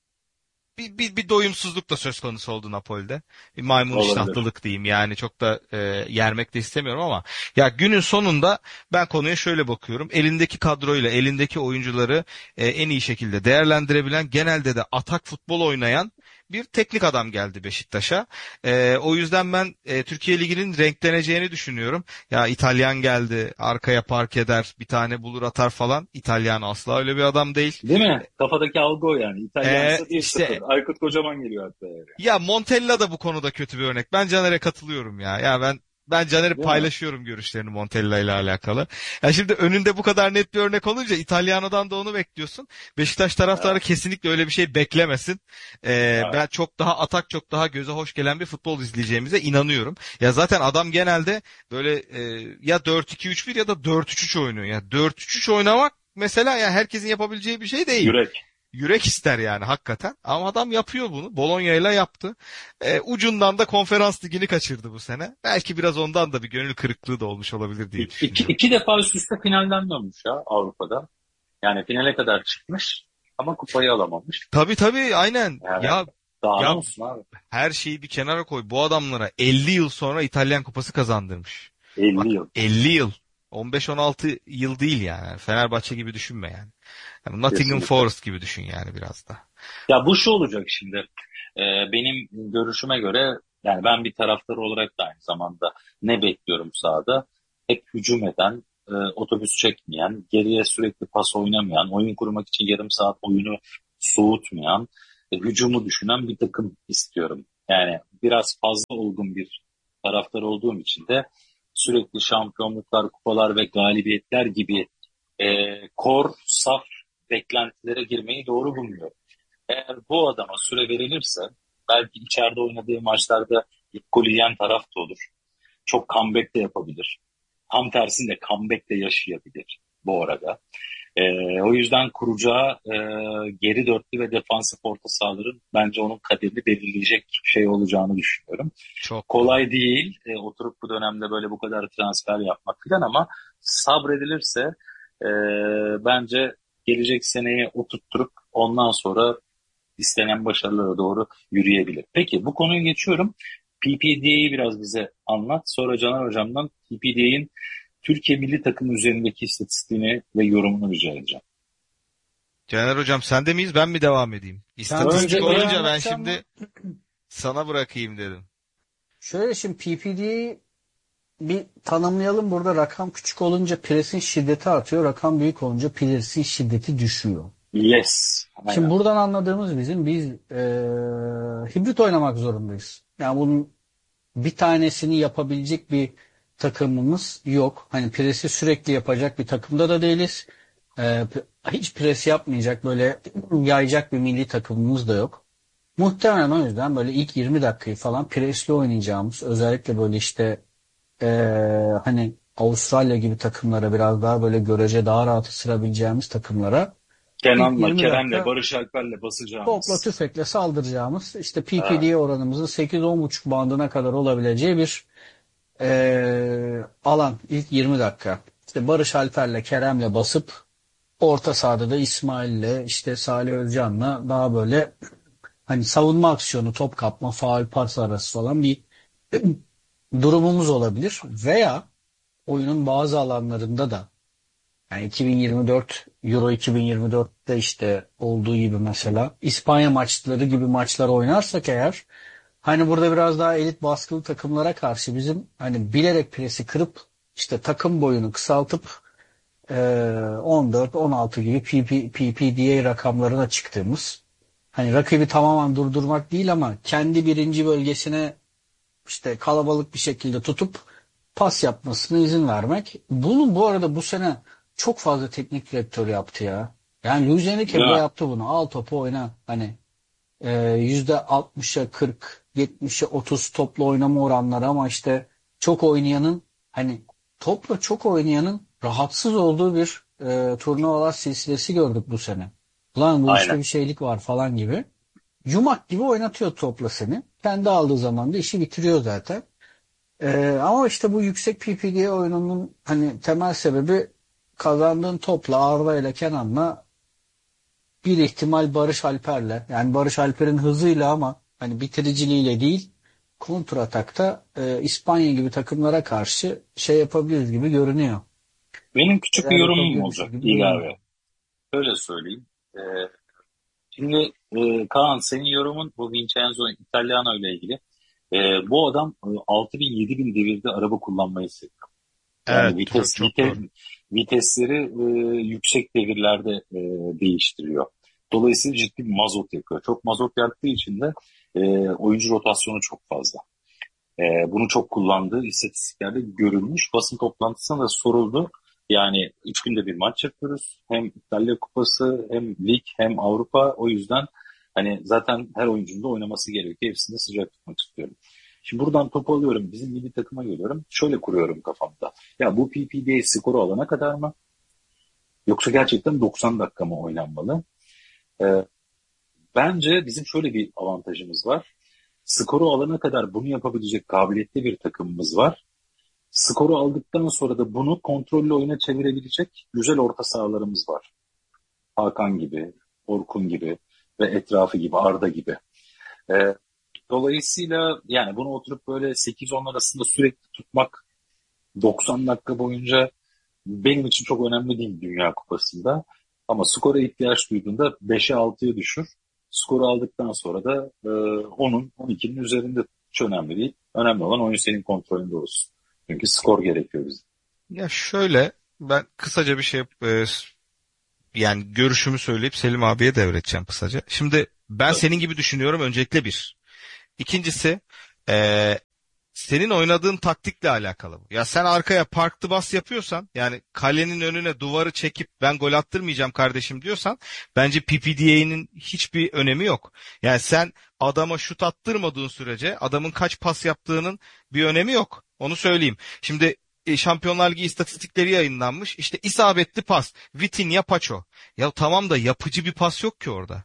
Speaker 4: bir doyumsuzluk da söz konusu oldu Napoli'de. Bir maymun
Speaker 1: olabilir.
Speaker 4: iştahlılık diyeyim yani çok da yermek de istemiyorum ama ya günün sonunda ben konuya şöyle bakıyorum. Elindeki kadroyla elindeki oyuncuları en iyi şekilde değerlendirebilen genelde de atak futbol oynayan bir teknik adam geldi Beşiktaş'a. O yüzden ben Türkiye Ligi'nin renkleneceğini düşünüyorum. Ya İtalyan geldi, arkaya park eder, bir tane bulur atar falan. İtalyan asla öyle bir adam değil.
Speaker 1: Değil mi? Kafadaki algı o yani. İtalyansa 1-0.
Speaker 4: İşte
Speaker 1: Aykut Kocaman geliyor hatta yani.
Speaker 4: ya Montella da bu konuda kötü bir örnek. Ben Caner'e katılıyorum ya. Ya ben Caner'i
Speaker 1: Değil mi?
Speaker 4: paylaşıyorum görüşlerini Montella ile alakalı. Ya şimdi önünde bu kadar net bir örnek olunca İtalyano'dan da onu bekliyorsun. Beşiktaş taraftarı
Speaker 1: Evet.
Speaker 4: kesinlikle öyle bir şey beklemesin.
Speaker 1: Evet.
Speaker 4: Ben çok daha atak, çok daha göze hoş gelen bir futbol izleyeceğimize inanıyorum. Ya zaten adam genelde böyle ya 4-2-3-1 ya da 4-3-3 oynuyor. Ya 4-3-3 oynamak mesela ya herkesin yapabileceği bir şey değil.
Speaker 1: Yürek.
Speaker 4: Yürek ister yani hakikaten. Ama adam yapıyor bunu. Bologna yaptı. Ucundan da Konferans Ligi'ni kaçırdı bu sene. Belki biraz ondan da bir gönül kırıklığı da olmuş olabilir diye düşünüyorum.
Speaker 1: İki defa üst üste finalden dönmüş ya Avrupa'da. Yani finale kadar çıkmış ama kupayı alamamış.
Speaker 4: Tabii aynen.
Speaker 1: Yani
Speaker 4: Ya
Speaker 1: daha ne
Speaker 4: ya
Speaker 1: olsun abi?
Speaker 4: her şeyi bir kenara koy. Bu adamlara 50 yıl sonra İtalyan Kupası kazandırmış.
Speaker 1: 50
Speaker 4: Bak
Speaker 1: yıl.
Speaker 4: 50 yıl. 15-16 yıl değil yani. Fenerbahçe gibi düşünme yani. Yani Nottingham
Speaker 1: Kesinlikle.
Speaker 4: Forest gibi düşün yani biraz da.
Speaker 1: Ya bu şu olacak şimdi. Benim görüşüme göre yani ben bir taraftar olarak da aynı zamanda ne bekliyorum sahada? hep hücum eden, otobüs çekmeyen, geriye sürekli pas oynamayan, oyun kurmak için yarım saat oyunu soğutmayan, hücumu düşünen bir takım istiyorum. Yani biraz fazla olgun bir taraftar olduğum için de sürekli şampiyonluklar, kupalar ve galibiyetler gibi kor, saf beklentilere girmeyi doğru bulmuyorum. Eğer bu adama süre verilirse belki içeride oynadığı maçlarda ilk golü yiyen taraf da olur. Çok comeback de yapabilir. Tam tersinde comeback de yaşayabilir bu arada. O yüzden kuracağı geri dörtlü ve defansif orta sahaların bence onun kaderini belirleyecek şey olacağını düşünüyorum.
Speaker 4: Çok doğru.
Speaker 1: Kolay değil oturup bu dönemde böyle bu kadar transfer yapmak falan ama sabredilirse e, bence gelecek seneye oturtturup ondan sonra istenen başarılara doğru yürüyebilir. Peki bu konuyu geçiyorum. PPD'yi biraz bize anlat. Sonra Caner Hocam'dan PPD'nin Türkiye milli takımı üzerindeki istatistiğini ve yorumunu rica edeceğim.
Speaker 4: Caner hocam sende miyiz, ben mi devam edeyim?
Speaker 2: Sen
Speaker 4: İstatistik
Speaker 1: Önce
Speaker 2: PPD'yi
Speaker 4: olunca ben
Speaker 2: anlatacağım mı?
Speaker 4: şimdi sana bırakayım dedim.
Speaker 2: Şöyle şimdi PPD'yi bir tanımlayalım. Burada rakam küçük olunca presin şiddeti artıyor. Rakam büyük olunca presin şiddeti düşüyor.
Speaker 1: yes.
Speaker 2: Şimdi
Speaker 1: Aynen.
Speaker 2: buradan anladığımız biz hibrit oynamak zorundayız. Yani bunun bir tanesini yapabilecek bir takımımız yok. Hani presi sürekli yapacak bir takımda da değiliz. Hiç pres yapmayacak böyle yayacak bir milli takımımız da yok. Muhtemelen o yüzden böyle ilk 20 dakikayı falan presli oynayacağımız özellikle böyle işte hani Avustralya gibi takımlara biraz daha böyle görece daha rahat ısırabileceğimiz takımlara ilk
Speaker 1: Kenan'la,
Speaker 2: 20
Speaker 1: Kerem'le,
Speaker 2: dakika
Speaker 1: Barış Alper'le
Speaker 2: topla
Speaker 1: basacağımız.
Speaker 2: tüfekle saldıracağımız işte
Speaker 1: Evet.
Speaker 2: PPD oranımızın 8-10,5 bandına kadar olabileceği bir alan ilk 20 dakika. İşte Barış Alper'le Kerem'le basıp orta sahada da İsmail'le işte Salih Özcan'la daha böyle hani savunma aksiyonu, top kapma, faul pas arası falan bir durumumuz olabilir. Veya oyunun bazı alanlarında da yani 2024 Euro 2024'te işte olduğu gibi mesela İspanya maçları gibi maçlar oynarsak eğer hani burada biraz daha elit baskılı takımlara karşı bizim hani bilerek presi kırıp işte takım boyunu kısaltıp 14-16 gibi PPDA rakamlarına çıktığımız hani rakibi tamamen durdurmak değil ama kendi birinci bölgesine işte kalabalık bir şekilde tutup pas yapmasına izin vermek. Bunun bu arada bu sene çok fazla teknik direktör yaptı ya. Yani Luis Enrique
Speaker 1: Değil
Speaker 2: bile
Speaker 1: mi?
Speaker 2: yaptı bunu. Al topu oyna. Hani %60'a 40, 70'e 30 topla oynama oranları ama işte çok oynayanın hani topla çok oynayanın rahatsız olduğu bir turnuvalar silsilesi gördük bu sene. Ulan bu işte
Speaker 1: Aynen.
Speaker 2: bir şeylik var falan gibi. Yumak gibi oynatıyor topla seni. Kendi aldığı zaman da işi bitiriyor zaten. Ama işte bu yüksek PPD oyununun hani temel sebebi kazandığın topla Arda ile Kenan'la bir ihtimal Barış Alper'le yani Barış Alper'in hızıyla ama hani bitiriciliğiyle değil kontratakta İspanya gibi takımlara karşı şey yapabiliriz gibi görünüyor.
Speaker 1: Benim küçük bir
Speaker 2: Neler
Speaker 1: yorumum
Speaker 2: yapabilirmişiz
Speaker 1: olacak
Speaker 2: gibi görünüyor.
Speaker 1: ilave. Şöyle söyleyeyim. Ee, Şimdi Kaan senin yorumun bu Vincenzo Italiano ile ilgili. Bu adam 6.000 7.000 devirde araba kullanmayı seviyor.
Speaker 4: Evet,
Speaker 1: Yani
Speaker 4: çok, çok doğru.
Speaker 1: vitesleri yüksek devirlerde değiştiriyor. Dolayısıyla ciddi bir mazot yakıyor. Çok mazot yaktığı için de oyuncu rotasyonu çok fazla. Bunu çok kullandığı istatistiklerde görülmüş. Basın toplantısında da soruldu. Yani 3 günde bir maç yapıyoruz. Hem İtalya Kupası hem lig hem Avrupa. O yüzden hani zaten her oyuncunun da oynaması gerekiyor. Hepsini de sıcak tutmak istiyorum. Şimdi buradan topu alıyorum. Bizim milli takıma geliyorum. Şöyle kuruyorum kafamda. Ya bu PPD skoru alana kadar mı? Yoksa gerçekten 90 dakika mı oynanmalı? Ee, Bence bizim şöyle bir avantajımız var. Skoru alana kadar bunu yapabilecek kabiliyetli bir takımımız var. Skoru aldıktan sonra da bunu kontrollü oyuna çevirebilecek güzel orta sahalarımız var. Hakan gibi, Orkun gibi ve etrafı gibi, Arda gibi. Ee, Dolayısıyla yani bunu oturup böyle 8-10 arasında sürekli tutmak 90 dakika boyunca benim için çok önemli değil Dünya Kupası'nda. Ama skora ihtiyaç duyduğunda 5'e 6'ya düşür. Skoru aldıktan sonra da 10'un 12'nin üzerinde hiç önemli değil. Önemli olan oyun senin kontrolünde olsun. Çünkü skor gerekiyor bize.
Speaker 4: Ya şöyle, ben kısaca bir şey yani görüşümü söyleyip Selim abiye devredeceğim kısaca. Şimdi ben
Speaker 1: Tabii.
Speaker 4: senin gibi düşünüyorum öncelikle bir. İkincisi, e, senin oynadığın taktikle alakalı bu. Ya sen arkaya park bas yapıyorsan, yani kalenin önüne duvarı çekip ben gol attırmayacağım kardeşim diyorsan, bence PPDA'nın hiçbir önemi yok. Yani sen adama şut attırmadığın sürece adamın kaç pas yaptığının bir önemi yok. Onu söyleyeyim. Şimdi Şampiyonlar Ligi istatistikleri yayınlanmış. İşte isabetli pas, Vitinha, Paço. Ya tamam da yapıcı bir pas yok ki orada.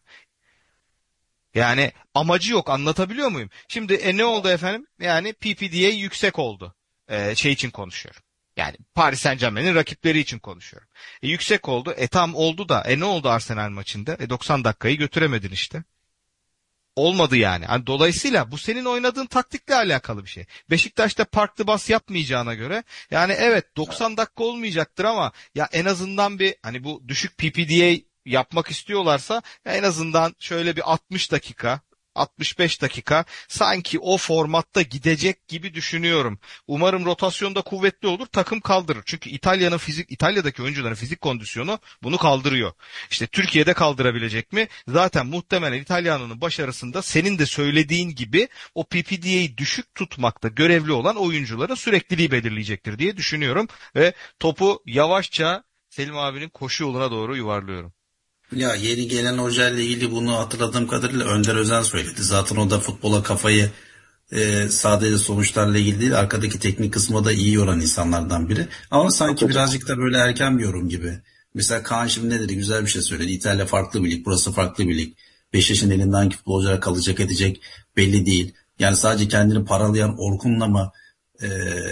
Speaker 4: Yani amacı yok, anlatabiliyor muyum? Şimdi ne oldu efendim? Yani PPDA yüksek oldu. Şey için konuşuyorum. Yani Paris Saint-Germain'in rakipleri için konuşuyorum. Yüksek oldu. Tam oldu da. Ne oldu Arsenal maçında? 90 dakikayı götüremedin işte. Olmadı yani. Hani dolayısıyla bu senin oynadığın taktikle alakalı bir şey. Beşiktaş'ta parklı bas yapmayacağına göre, yani evet 90 dakika olmayacaktır ama ya en azından bir, hani bu düşük PPDA yapmak istiyorlarsa ya en azından şöyle bir 60 dakika, 65 dakika sanki o formatta gidecek gibi düşünüyorum. Umarım rotasyonda kuvvetli olur, takım kaldırır. Çünkü İtalya'daki oyuncuların fizik kondisyonu bunu kaldırıyor. İşte Türkiye'de kaldırabilecek mi? Zaten muhtemelen İtalyana'nın başarısında senin de söylediğin gibi o PPDA'yı düşük tutmakta görevli olan oyuncuların sürekliliği belirleyecektir diye düşünüyorum ve topu yavaşça Selim abinin koşu yoluna doğru yuvarlıyorum.
Speaker 3: Ya yeni gelen hoca ile ilgili bunu hatırladığım kadarıyla Önder Özen söyledi. Zaten o da futbola kafayı sadece sonuçlarla ilgili değil, arkadaki teknik kısmı da iyi yoran insanlardan biri. Ama
Speaker 1: Çok
Speaker 3: sanki
Speaker 1: acı.
Speaker 3: birazcık da böyle erken bir yorum gibi. Mesela Kaan şimdi ne dedi? Güzel bir şey söyledi. İtalya farklı bir lig, burası farklı bir lig. Beşiktaş'ın elinde hangi futbolcular kalacak edecek belli değil. Yani sadece kendini paralayan Orkun'la mı e,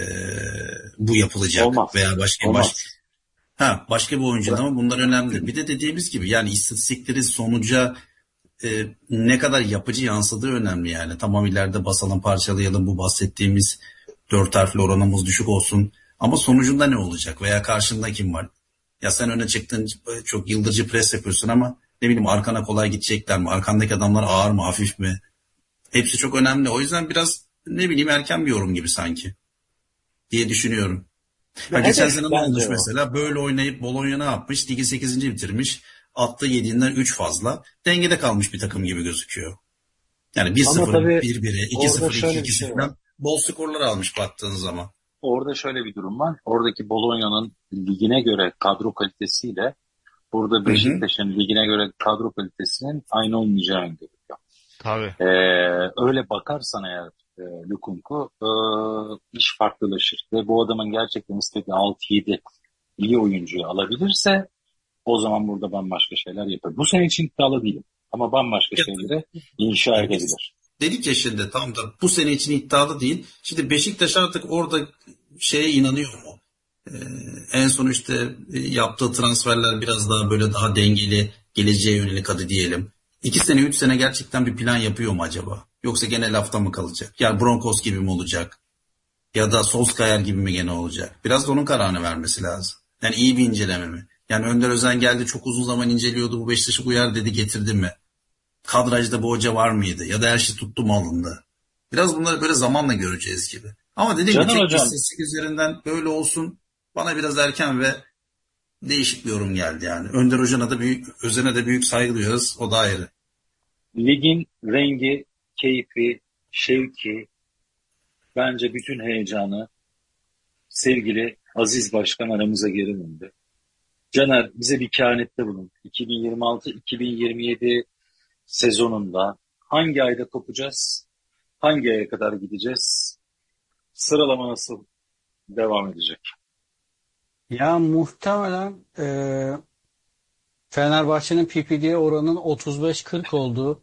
Speaker 3: bu yapılacak
Speaker 1: Olmaz.
Speaker 3: veya
Speaker 1: Olmaz.
Speaker 3: başka bir oyuncuda mı, bunlar önemli. Bir de dediğimiz gibi yani istatistikleri sonuca ne kadar yapıcı yansıdığı önemli yani. Tamam, ileride basalım parçalayalım, bu bahsettiğimiz dört harfli oranımız düşük olsun. Ama sonucunda ne olacak veya karşında kim var? Ya sen öne çıktın, çok yıldırıcı pres yapıyorsun ama ne bileyim arkana kolay gidecekler mi? Arkandaki adamlar ağır mı, hafif mi? Hepsi çok önemli. O yüzden biraz ne bileyim erken bir yorum gibi sanki diye düşünüyorum. Ha,
Speaker 1: Ya
Speaker 3: geçen
Speaker 1: hedef
Speaker 3: sene ne olmuş
Speaker 1: bence o.
Speaker 3: mesela? Böyle oynayıp Bologna ne yapmış? Ligi 8. bitirmiş. Attı 7'inden 3 fazla. Dengede kalmış bir takım gibi gözüküyor. Yani
Speaker 1: Ama
Speaker 3: 1-0,
Speaker 1: tabii
Speaker 3: 1-1'e,
Speaker 1: orada
Speaker 3: 2-0,
Speaker 1: şöyle bir
Speaker 3: 2-2'si
Speaker 1: şey var.
Speaker 3: falan bol skorlar almış baktığın zaman.
Speaker 1: Orada şöyle bir durum var. Oradaki Bologna'nın ligine göre kadro kalitesiyle burada
Speaker 3: Hı hı.
Speaker 1: Beşiktaş'ın ligine göre kadro kalitesinin aynı olmayacağını görüyor.
Speaker 4: Tabii.
Speaker 1: Öyle bakarsan eğer Lukunku iş farklılaşır. Ve bu adamın gerçekten istediği 6-7 iyi oyuncuyu alabilirse o zaman burada bambaşka şeyler yapar. Bu sene için iddialı değilim. Ama bambaşka
Speaker 3: Ya,
Speaker 1: şeyleri inşa
Speaker 3: yani biz
Speaker 1: edebilir.
Speaker 3: dedik ya şimdi, tam da bu sene için iddialı değil. Şimdi Beşiktaş artık orada şeye inanıyor mu? Ee, En son işte yaptığı transferler biraz daha böyle daha dengeli, geleceğe yönelik hadi diyelim. 2 sene 3 sene gerçekten bir plan yapıyor mu acaba? Yoksa gene lafta mı kalacak? Yani Broncos gibi mi olacak? Ya da Solskjaer gibi mi gene olacak? Biraz da onun kararını vermesi lazım. Yani iyi bir inceleme mi? Yani Önder Özen geldi, çok uzun zaman inceliyordu, bu Beşiktaş'ı uyar dedi, getirdi mi? Kadrajda bu hoca var mıydı? Ya da her şey tuttu mu alındı? Biraz bunları böyle zamanla göreceğiz gibi. Ama dediğim gibi
Speaker 1: Caner
Speaker 3: tek bir
Speaker 1: Hocam,
Speaker 3: istatistik üzerinden böyle olsun bana biraz erken ve değişik bir yorum geldi yani. Önder Hoca'na da büyük, Özen'e de büyük saygı duyuyoruz. O da ayrı.
Speaker 1: ligin rengi, keyfi, şevki, bence bütün heyecanı sevgili Aziz Başkan aramıza geri döndü. Caner bize bir kehanette bulun. 2026-2027 sezonunda hangi ayda kopacağız? Hangi aya kadar gideceğiz? Sıralama nasıl devam edecek?
Speaker 2: Ya muhtemelen Fenerbahçe'nin PPD oranının 35-40 olduğu.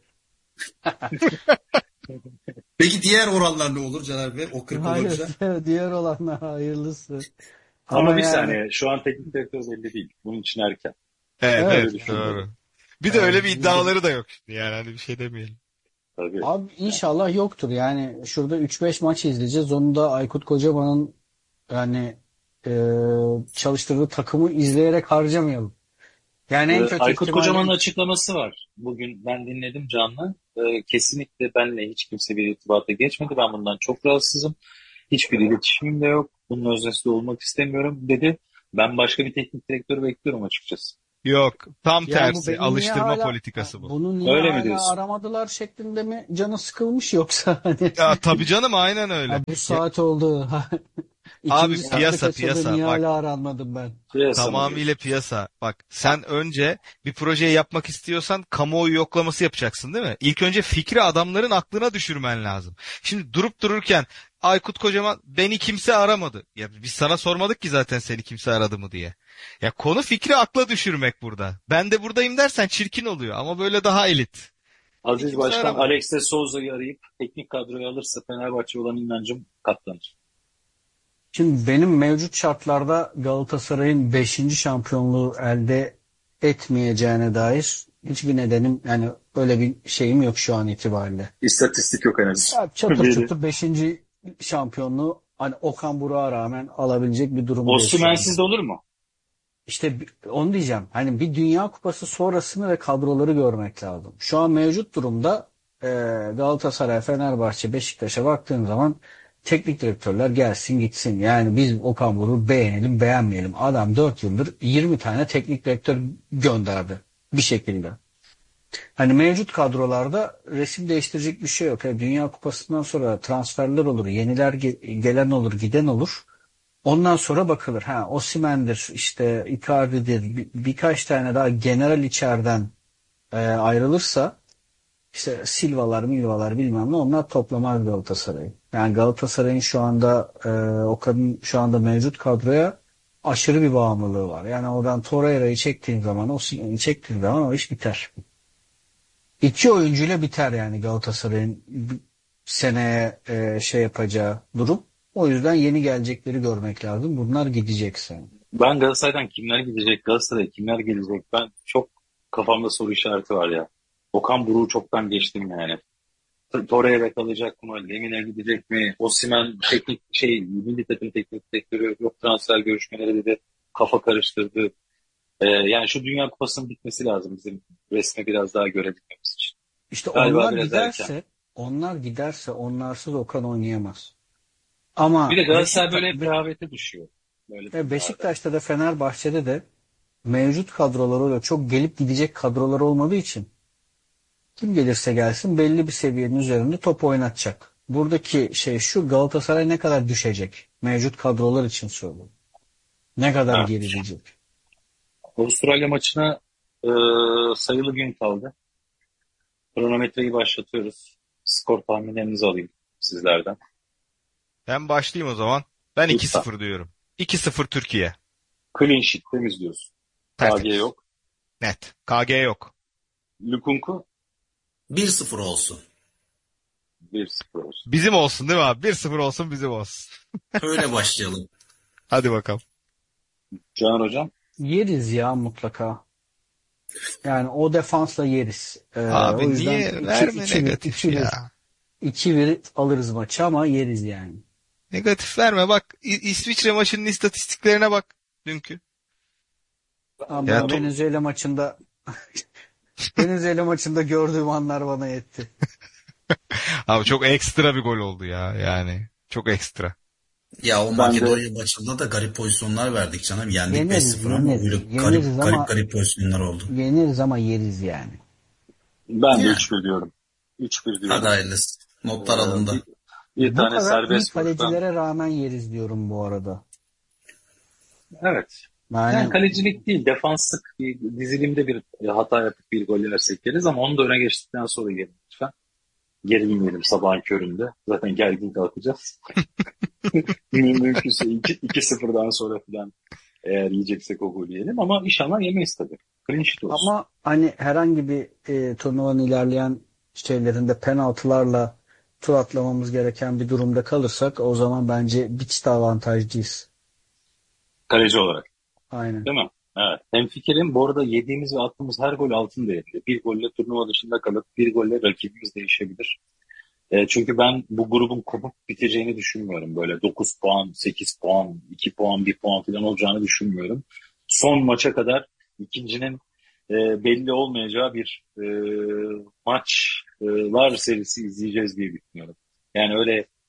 Speaker 3: Peki diğer oranlar ne olur Caner Bey? O 40
Speaker 2: Hayır,
Speaker 3: olunca?
Speaker 2: diğer olanlar hayırlısı.
Speaker 1: Ama
Speaker 2: Ama
Speaker 1: bir
Speaker 2: yani
Speaker 1: saniye, şu an teknik direktör belli değil. Bunun için erken.
Speaker 4: Evet,
Speaker 1: Öyle
Speaker 4: evet,
Speaker 2: evet,
Speaker 1: düşünmeyelim.
Speaker 4: doğru. Bir de
Speaker 2: yani
Speaker 4: öyle bir iddiaları da yok şimdi, yani hani bir şey demeyelim.
Speaker 1: Tabii.
Speaker 2: abi
Speaker 1: Yani,
Speaker 2: inşallah yoktur. Yani şurada 3-5 maç izleyeceğiz. Onu da Aykut Kocaman'ın yani çalıştırdığı takımı izleyerek harcamayalım. Yani en kötü
Speaker 1: Aykut Kocaman'ın
Speaker 2: ihtimalle
Speaker 1: açıklaması var. Bugün ben dinledim canlı. Kesinlikle benle hiç kimse bir irtibata geçmedi. Ben bundan çok rahatsızım. Hiçbir iletişimim de yok. bunun öznesi de olmak istemiyorum dedi. Ben başka bir teknik direktör bekliyorum açıkçası.
Speaker 4: Yok, tam
Speaker 2: Yani bu
Speaker 4: tersi.
Speaker 2: beni niye
Speaker 4: Alıştırma
Speaker 2: hala
Speaker 4: politikası bu.
Speaker 2: bunu niye
Speaker 1: Öyle mi
Speaker 2: hala
Speaker 1: diyorsun?
Speaker 2: aramadılar şeklinde mi canı sıkılmış yoksa hani
Speaker 4: Ya tabii canım, aynen öyle.
Speaker 2: bu
Speaker 4: Ya,
Speaker 2: saat oldu.
Speaker 4: abi
Speaker 2: İkinci satır açıldı
Speaker 4: piyasa
Speaker 2: niye
Speaker 4: bak,
Speaker 2: hala aranmadım ben?
Speaker 1: Piyasa mı
Speaker 4: tamamıyla
Speaker 1: diyorsun?
Speaker 4: piyasa. Bak, sen önce bir projeyi yapmak istiyorsan kamuoyu yoklaması yapacaksın, değil mi? İlk önce fikri adamların aklına düşürmen lazım. Şimdi durup dururken Aykut Kocaman beni kimse aramadı. Ya biz sana sormadık ki zaten seni kimse aradı mı diye. Ya konu fikri akla düşürmek burada. Ben de buradayım dersen çirkin oluyor ama böyle daha elit. Beni
Speaker 1: Aziz
Speaker 4: kimse
Speaker 1: Başkan
Speaker 4: aramadı.
Speaker 1: Alex de Souza'yı arayıp teknik kadroyu alırsa Fenerbahçe olan inancım katlanır.
Speaker 2: Şimdi benim mevcut şartlarda Galatasaray'ın beşinci şampiyonluğu elde etmeyeceğine dair hiçbir nedenim yani öyle bir şeyim yok şu an itibariyle.
Speaker 1: İstatistik yok henüz.
Speaker 2: Ya çatır
Speaker 1: Veri.
Speaker 2: çatır beşinci şampiyonluğu hani Okan Buruk'a rağmen alabilecek bir durumdayız şu anda.
Speaker 1: Osimhen'siz de olur mu?
Speaker 2: İşte onu diyeceğim. Hani bir Dünya Kupası sonrasını ve kadroları görmek lazım. Şu an mevcut durumda Galatasaray, Fenerbahçe, Beşiktaş'a baktığın zaman teknik direktörler gelsin gitsin. Yani biz Okan Buruk'u beğenelim beğenmeyelim. Adam 4 yıldır 20 tane teknik direktör gönderdi bir şekilde. Hani mevcut kadrolarda resim değiştirecek bir şey yok. Yani Dünya Kupası'ndan sonra transferler olur, yeniler gelen olur, giden olur. Ondan sonra bakılır. Ha, Osimhen'dir, işte Icardi'dir, birkaç tane daha general içeriden ayrılırsa işte Silva'lar bilmem ne onlar toplamaz Galatasaray'ı. Yani Galatasaray'ın şu anda Okan'ın şu anda mevcut kadroya aşırı bir bağımlılığı var. Yani oradan Torreira'yı çektiğin zaman, Osimhen'i çektiğin zaman o iş biter. İki oyuncuyla biter yani Galatasaray'ın seneye şey yapacağı durum. O yüzden yeni gelecekleri görmek lazım. Bunlar gidecekse.
Speaker 1: Ben Galatasaray'dan kimler gidecek, Galatasaray'a kimler gelecek? Ben çok kafamda soru işareti var ya. Okan Buruk'u çoktan geçtim yani. Torreira kalacak mı? Lemina gidecek mi? Osimhen teknik milli takım teknik direktörü yok transfer görüşmeleri dedi. Kafa karıştırdı. Yani şu Dünya Kupası'nın bitmesi lazım bizim resme biraz daha görebilmemiz için.
Speaker 2: İşte
Speaker 1: Galiba
Speaker 2: onlar
Speaker 1: biraz erken.
Speaker 2: giderse, onlarsız Okan oynayamaz.
Speaker 1: Bir de
Speaker 2: Ama
Speaker 1: Galatasaray böyle hep rehavete düşüyor. Böyle durumlarda.
Speaker 2: Beşiktaş'ta da Fenerbahçe'de de mevcut kadrolarıyla çok gelip gidecek kadrolar olmadığı için kim gelirse gelsin belli bir seviyenin üzerinde top oynatacak. Buradaki şey şu Galatasaray ne kadar düşecek? Mevcut kadrolar için söylüyorum. Ne kadar
Speaker 1: Evet.
Speaker 2: gerileyecek?
Speaker 1: Avustralya maçına e, sayılı gün kaldı. Kronometreyi başlatıyoruz. Skor tahminlerinizi alayım sizlerden.
Speaker 4: Ben başlayayım o zaman. Ben
Speaker 1: Lütfen.
Speaker 4: 2-0 diyorum. 2-0 Türkiye.
Speaker 1: Clean sheet temiz diyorsun. KG
Speaker 4: Tertemiz.
Speaker 1: yok.
Speaker 4: Net. KG yok.
Speaker 1: Lukunku
Speaker 3: 1-0 olsun.
Speaker 1: 1-0 olsun.
Speaker 4: Bizim olsun değil mi abi? 1-0 olsun, bizim olsun.
Speaker 3: Öyle başlayalım.
Speaker 4: Hadi bakalım.
Speaker 1: Can Hocam
Speaker 2: Yeriz ya mutlaka. Yani o defansla yeriz. O
Speaker 4: Abi
Speaker 2: yüzden
Speaker 4: niye verme negatif
Speaker 2: 2-1
Speaker 4: ya?
Speaker 2: 2-1 alırız maçı ama yeriz yani.
Speaker 4: Negatif verme bak. İsviçre maçının istatistiklerine bak. Dünkü.
Speaker 2: Ama
Speaker 4: Ya
Speaker 2: ben Venezuela maçında gördüğüm anlar bana yetti.
Speaker 4: abi çok ekstra bir gol oldu ya yani. Çok ekstra.
Speaker 3: Ya o
Speaker 1: ben de
Speaker 3: Makedonya maçında da garip pozisyonlar verdik canım. Yendik
Speaker 2: Yeneriz,
Speaker 3: 5-0 ama böyle
Speaker 2: yeneriz.
Speaker 3: garip
Speaker 2: Yeneriz
Speaker 3: garip
Speaker 2: ama
Speaker 3: garip pozisyonlar oldu.
Speaker 2: yeriz yani.
Speaker 1: ben de
Speaker 3: Yani
Speaker 1: 3-1 diyorum. 3-1
Speaker 3: hadi
Speaker 1: diyorum.
Speaker 3: hayırlısı. Notlar
Speaker 1: Bir,
Speaker 3: alındı.
Speaker 1: bir
Speaker 2: Bu
Speaker 1: tane
Speaker 2: kadar iyi
Speaker 1: serbest vuruştan.
Speaker 2: kalecilere rağmen yeriz diyorum bu arada.
Speaker 1: Evet. Yani
Speaker 2: Yani
Speaker 1: kalecilik değil, defanslık bir dizilimde bir hata yapıp bir gol yersek yeriz ama onu da öne geçtikten sonra yiyelim lütfen. Gerilmeyelim sabahın köründe. Zaten gergin kalkacağız. Mümkünse 2-0'dan sonra falan eğer yiyeceksek o golü yiyelim ama inşallah yemeyiz tabii. Clean sheet olsun.
Speaker 2: ama hani herhangi bir turnuvanın ilerleyen şeylerinde penaltılarla tur atlamamız gereken bir durumda kalırsak o zaman bence biçte avantajlıyız.
Speaker 1: Kaleci olarak.
Speaker 2: Aynen.
Speaker 1: Değil mi? Evet. Hemfikirim. Bu arada yediğimiz ve attığımız her gol altın değerinde. Bir golle turnuva dışında kalıp bir golle rakibimiz değişebilir. Çünkü ben bu grubun kopup biteceğini düşünmüyorum. Böyle 9 puan, 8 puan, 2 puan, 1 puan falan olacağını düşünmüyorum. Son maça kadar ikincinin belli olmayacağı bir maçlar serisi izleyeceğiz diye düşünüyorum. Yani öyle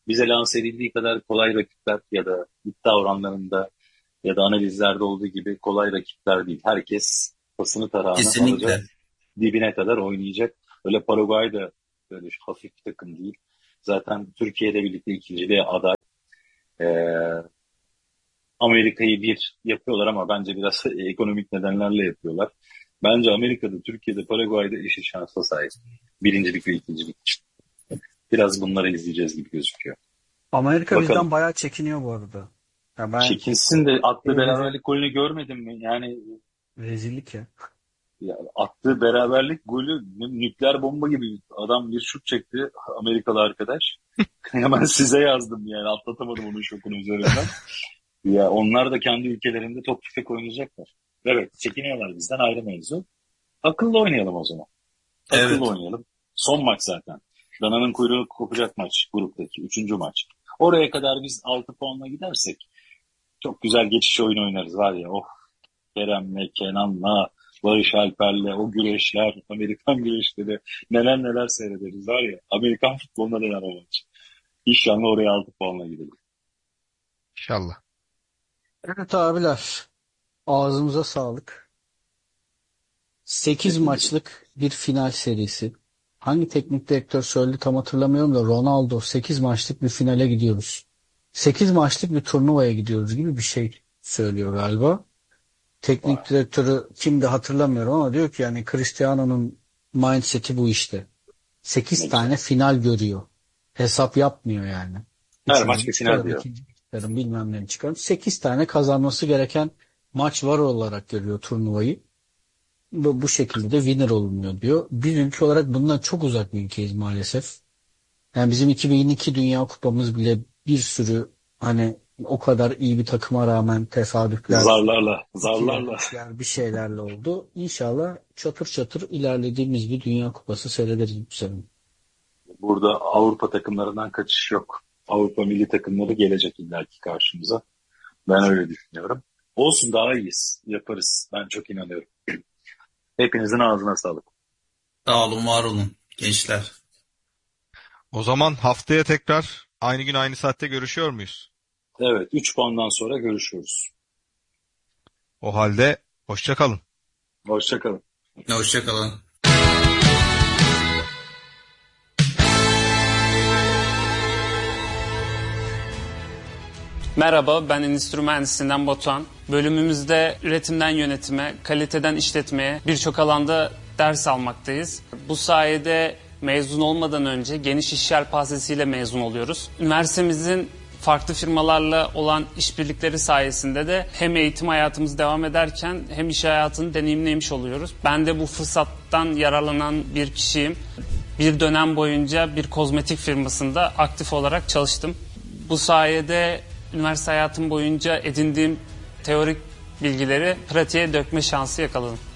Speaker 1: bize lanse edildiği kadar kolay rakipler ya da iddia oranlarında ya da analizlerde olduğu gibi kolay rakipler değil. Herkes pasını tarağını
Speaker 3: Kesinlikle.
Speaker 1: alacak, dibine kadar oynayacak. Öyle Paraguay da böyle hafif bir takım değil. Zaten Türkiye'de birlikte ikinciliğe aday. Ee, Amerika'yı bir yapıyorlar ama bence biraz ekonomik nedenlerle yapıyorlar. Bence Amerika'da, Türkiye'de, Paraguay'da eşit şansla sahip. Birincilik ve ikincilik için. Biraz bunları izleyeceğiz gibi gözüküyor.
Speaker 2: Amerika
Speaker 1: Bakalım.
Speaker 2: bizden bayağı çekiniyor bu arada. Ya ben
Speaker 1: Çekinsin de attığı
Speaker 2: Evet.
Speaker 1: beraberlik golünü görmedin mi? Yani
Speaker 2: rezillik ya.
Speaker 1: ya, attığı beraberlik golü nükleer bomba gibi adam bir şut çekti Amerikalı arkadaş. Hemen size yazdım yani atlatamadım onun şokunu üzerinden. Ya onlar da kendi ülkelerinde top tüfek oynayacaklar. Evet çekiniyorlar bizden ayrı mevzu. Akıllı oynayalım o zaman. Akıllı
Speaker 3: Evet.
Speaker 1: oynayalım. Son maç zaten. Dana'nın kuyruğu kopacak maç gruptaki. 3. maç. Oraya kadar biz 6 puanla gidersek çok güzel geçiş oyunu oynarız var ya. Oh Kerem'le, Kenan'la, Barış Alper'le o güreşler, Amerikan güreşleri neler neler seyrederiz var ya. Amerikan futboluna döner o maç. İnşallah oraya 6 puanla gidelim.
Speaker 4: İnşallah.
Speaker 2: Evet abiler. Ağzımıza sağlık. 8 maçlık bir final serisi. Hangi teknik direktör söyledi tam hatırlamıyorum da Ronaldo 8 maçlık bir finale gidiyoruz. 8 maçlık bir turnuvaya gidiyoruz gibi bir şey söylüyor galiba. Teknik direktörü kimdi hatırlamıyorum ama diyor ki yani Cristiano'nun mindset'i bu işte. 8
Speaker 1: Ne
Speaker 2: tane final görüyor. Hesap yapmıyor yani.
Speaker 1: Her maç
Speaker 2: Üçüncü
Speaker 1: bir final
Speaker 2: çıkarım,
Speaker 1: diyor.
Speaker 2: ikinci çıkarım, bilmem ne çıkarım. 8 tane kazanması gereken maç var olarak görüyor turnuvayı. Bu şekilde de winner olunuyor diyor. Biz ülke olarak bundan çok uzak bir ülkeyiz maalesef. Yani bizim 2002 Dünya Kupamız bile bir sürü hani o kadar iyi bir takıma rağmen tesadüfler,
Speaker 1: Zarlarla.
Speaker 2: bir şeylerle oldu. İnşallah çatır çatır ilerlediğimiz bir Dünya Kupası seyrederiz bu sene.
Speaker 1: Burada Avrupa takımlarından kaçış yok. Avrupa milli takımları gelecek illaki karşımıza. Ben öyle düşünüyorum. Olsun daha iyiyiz. Yaparız. Ben çok inanıyorum. Hepinizin ağzına sağlık.
Speaker 3: Sağ olun, var olun gençler.
Speaker 4: O zaman haftaya tekrar aynı gün aynı saatte görüşüyor muyuz?
Speaker 1: Evet 3 puandan sonra görüşürüz.
Speaker 4: O halde hoşça kalın.
Speaker 1: Hoşça kalın.
Speaker 3: Hoşça kalın.
Speaker 5: Merhaba, ben Endüstri Mühendisliğinden Batuhan. Bölümümüzde üretimden yönetime, kaliteden işletmeye birçok alanda ders almaktayız. Bu sayede mezun olmadan önce geniş iş yelpazesiyle mezun oluyoruz. Üniversitemizin farklı firmalarla olan işbirlikleri sayesinde de hem eğitim hayatımız devam ederken hem iş hayatını deneyimlemiş oluyoruz. Ben de bu fırsattan yararlanan bir kişiyim. Bir dönem boyunca bir kozmetik firmasında aktif olarak çalıştım. Bu sayede üniversite hayatım boyunca edindiğim teorik bilgileri pratiğe dökme şansı yakaladım.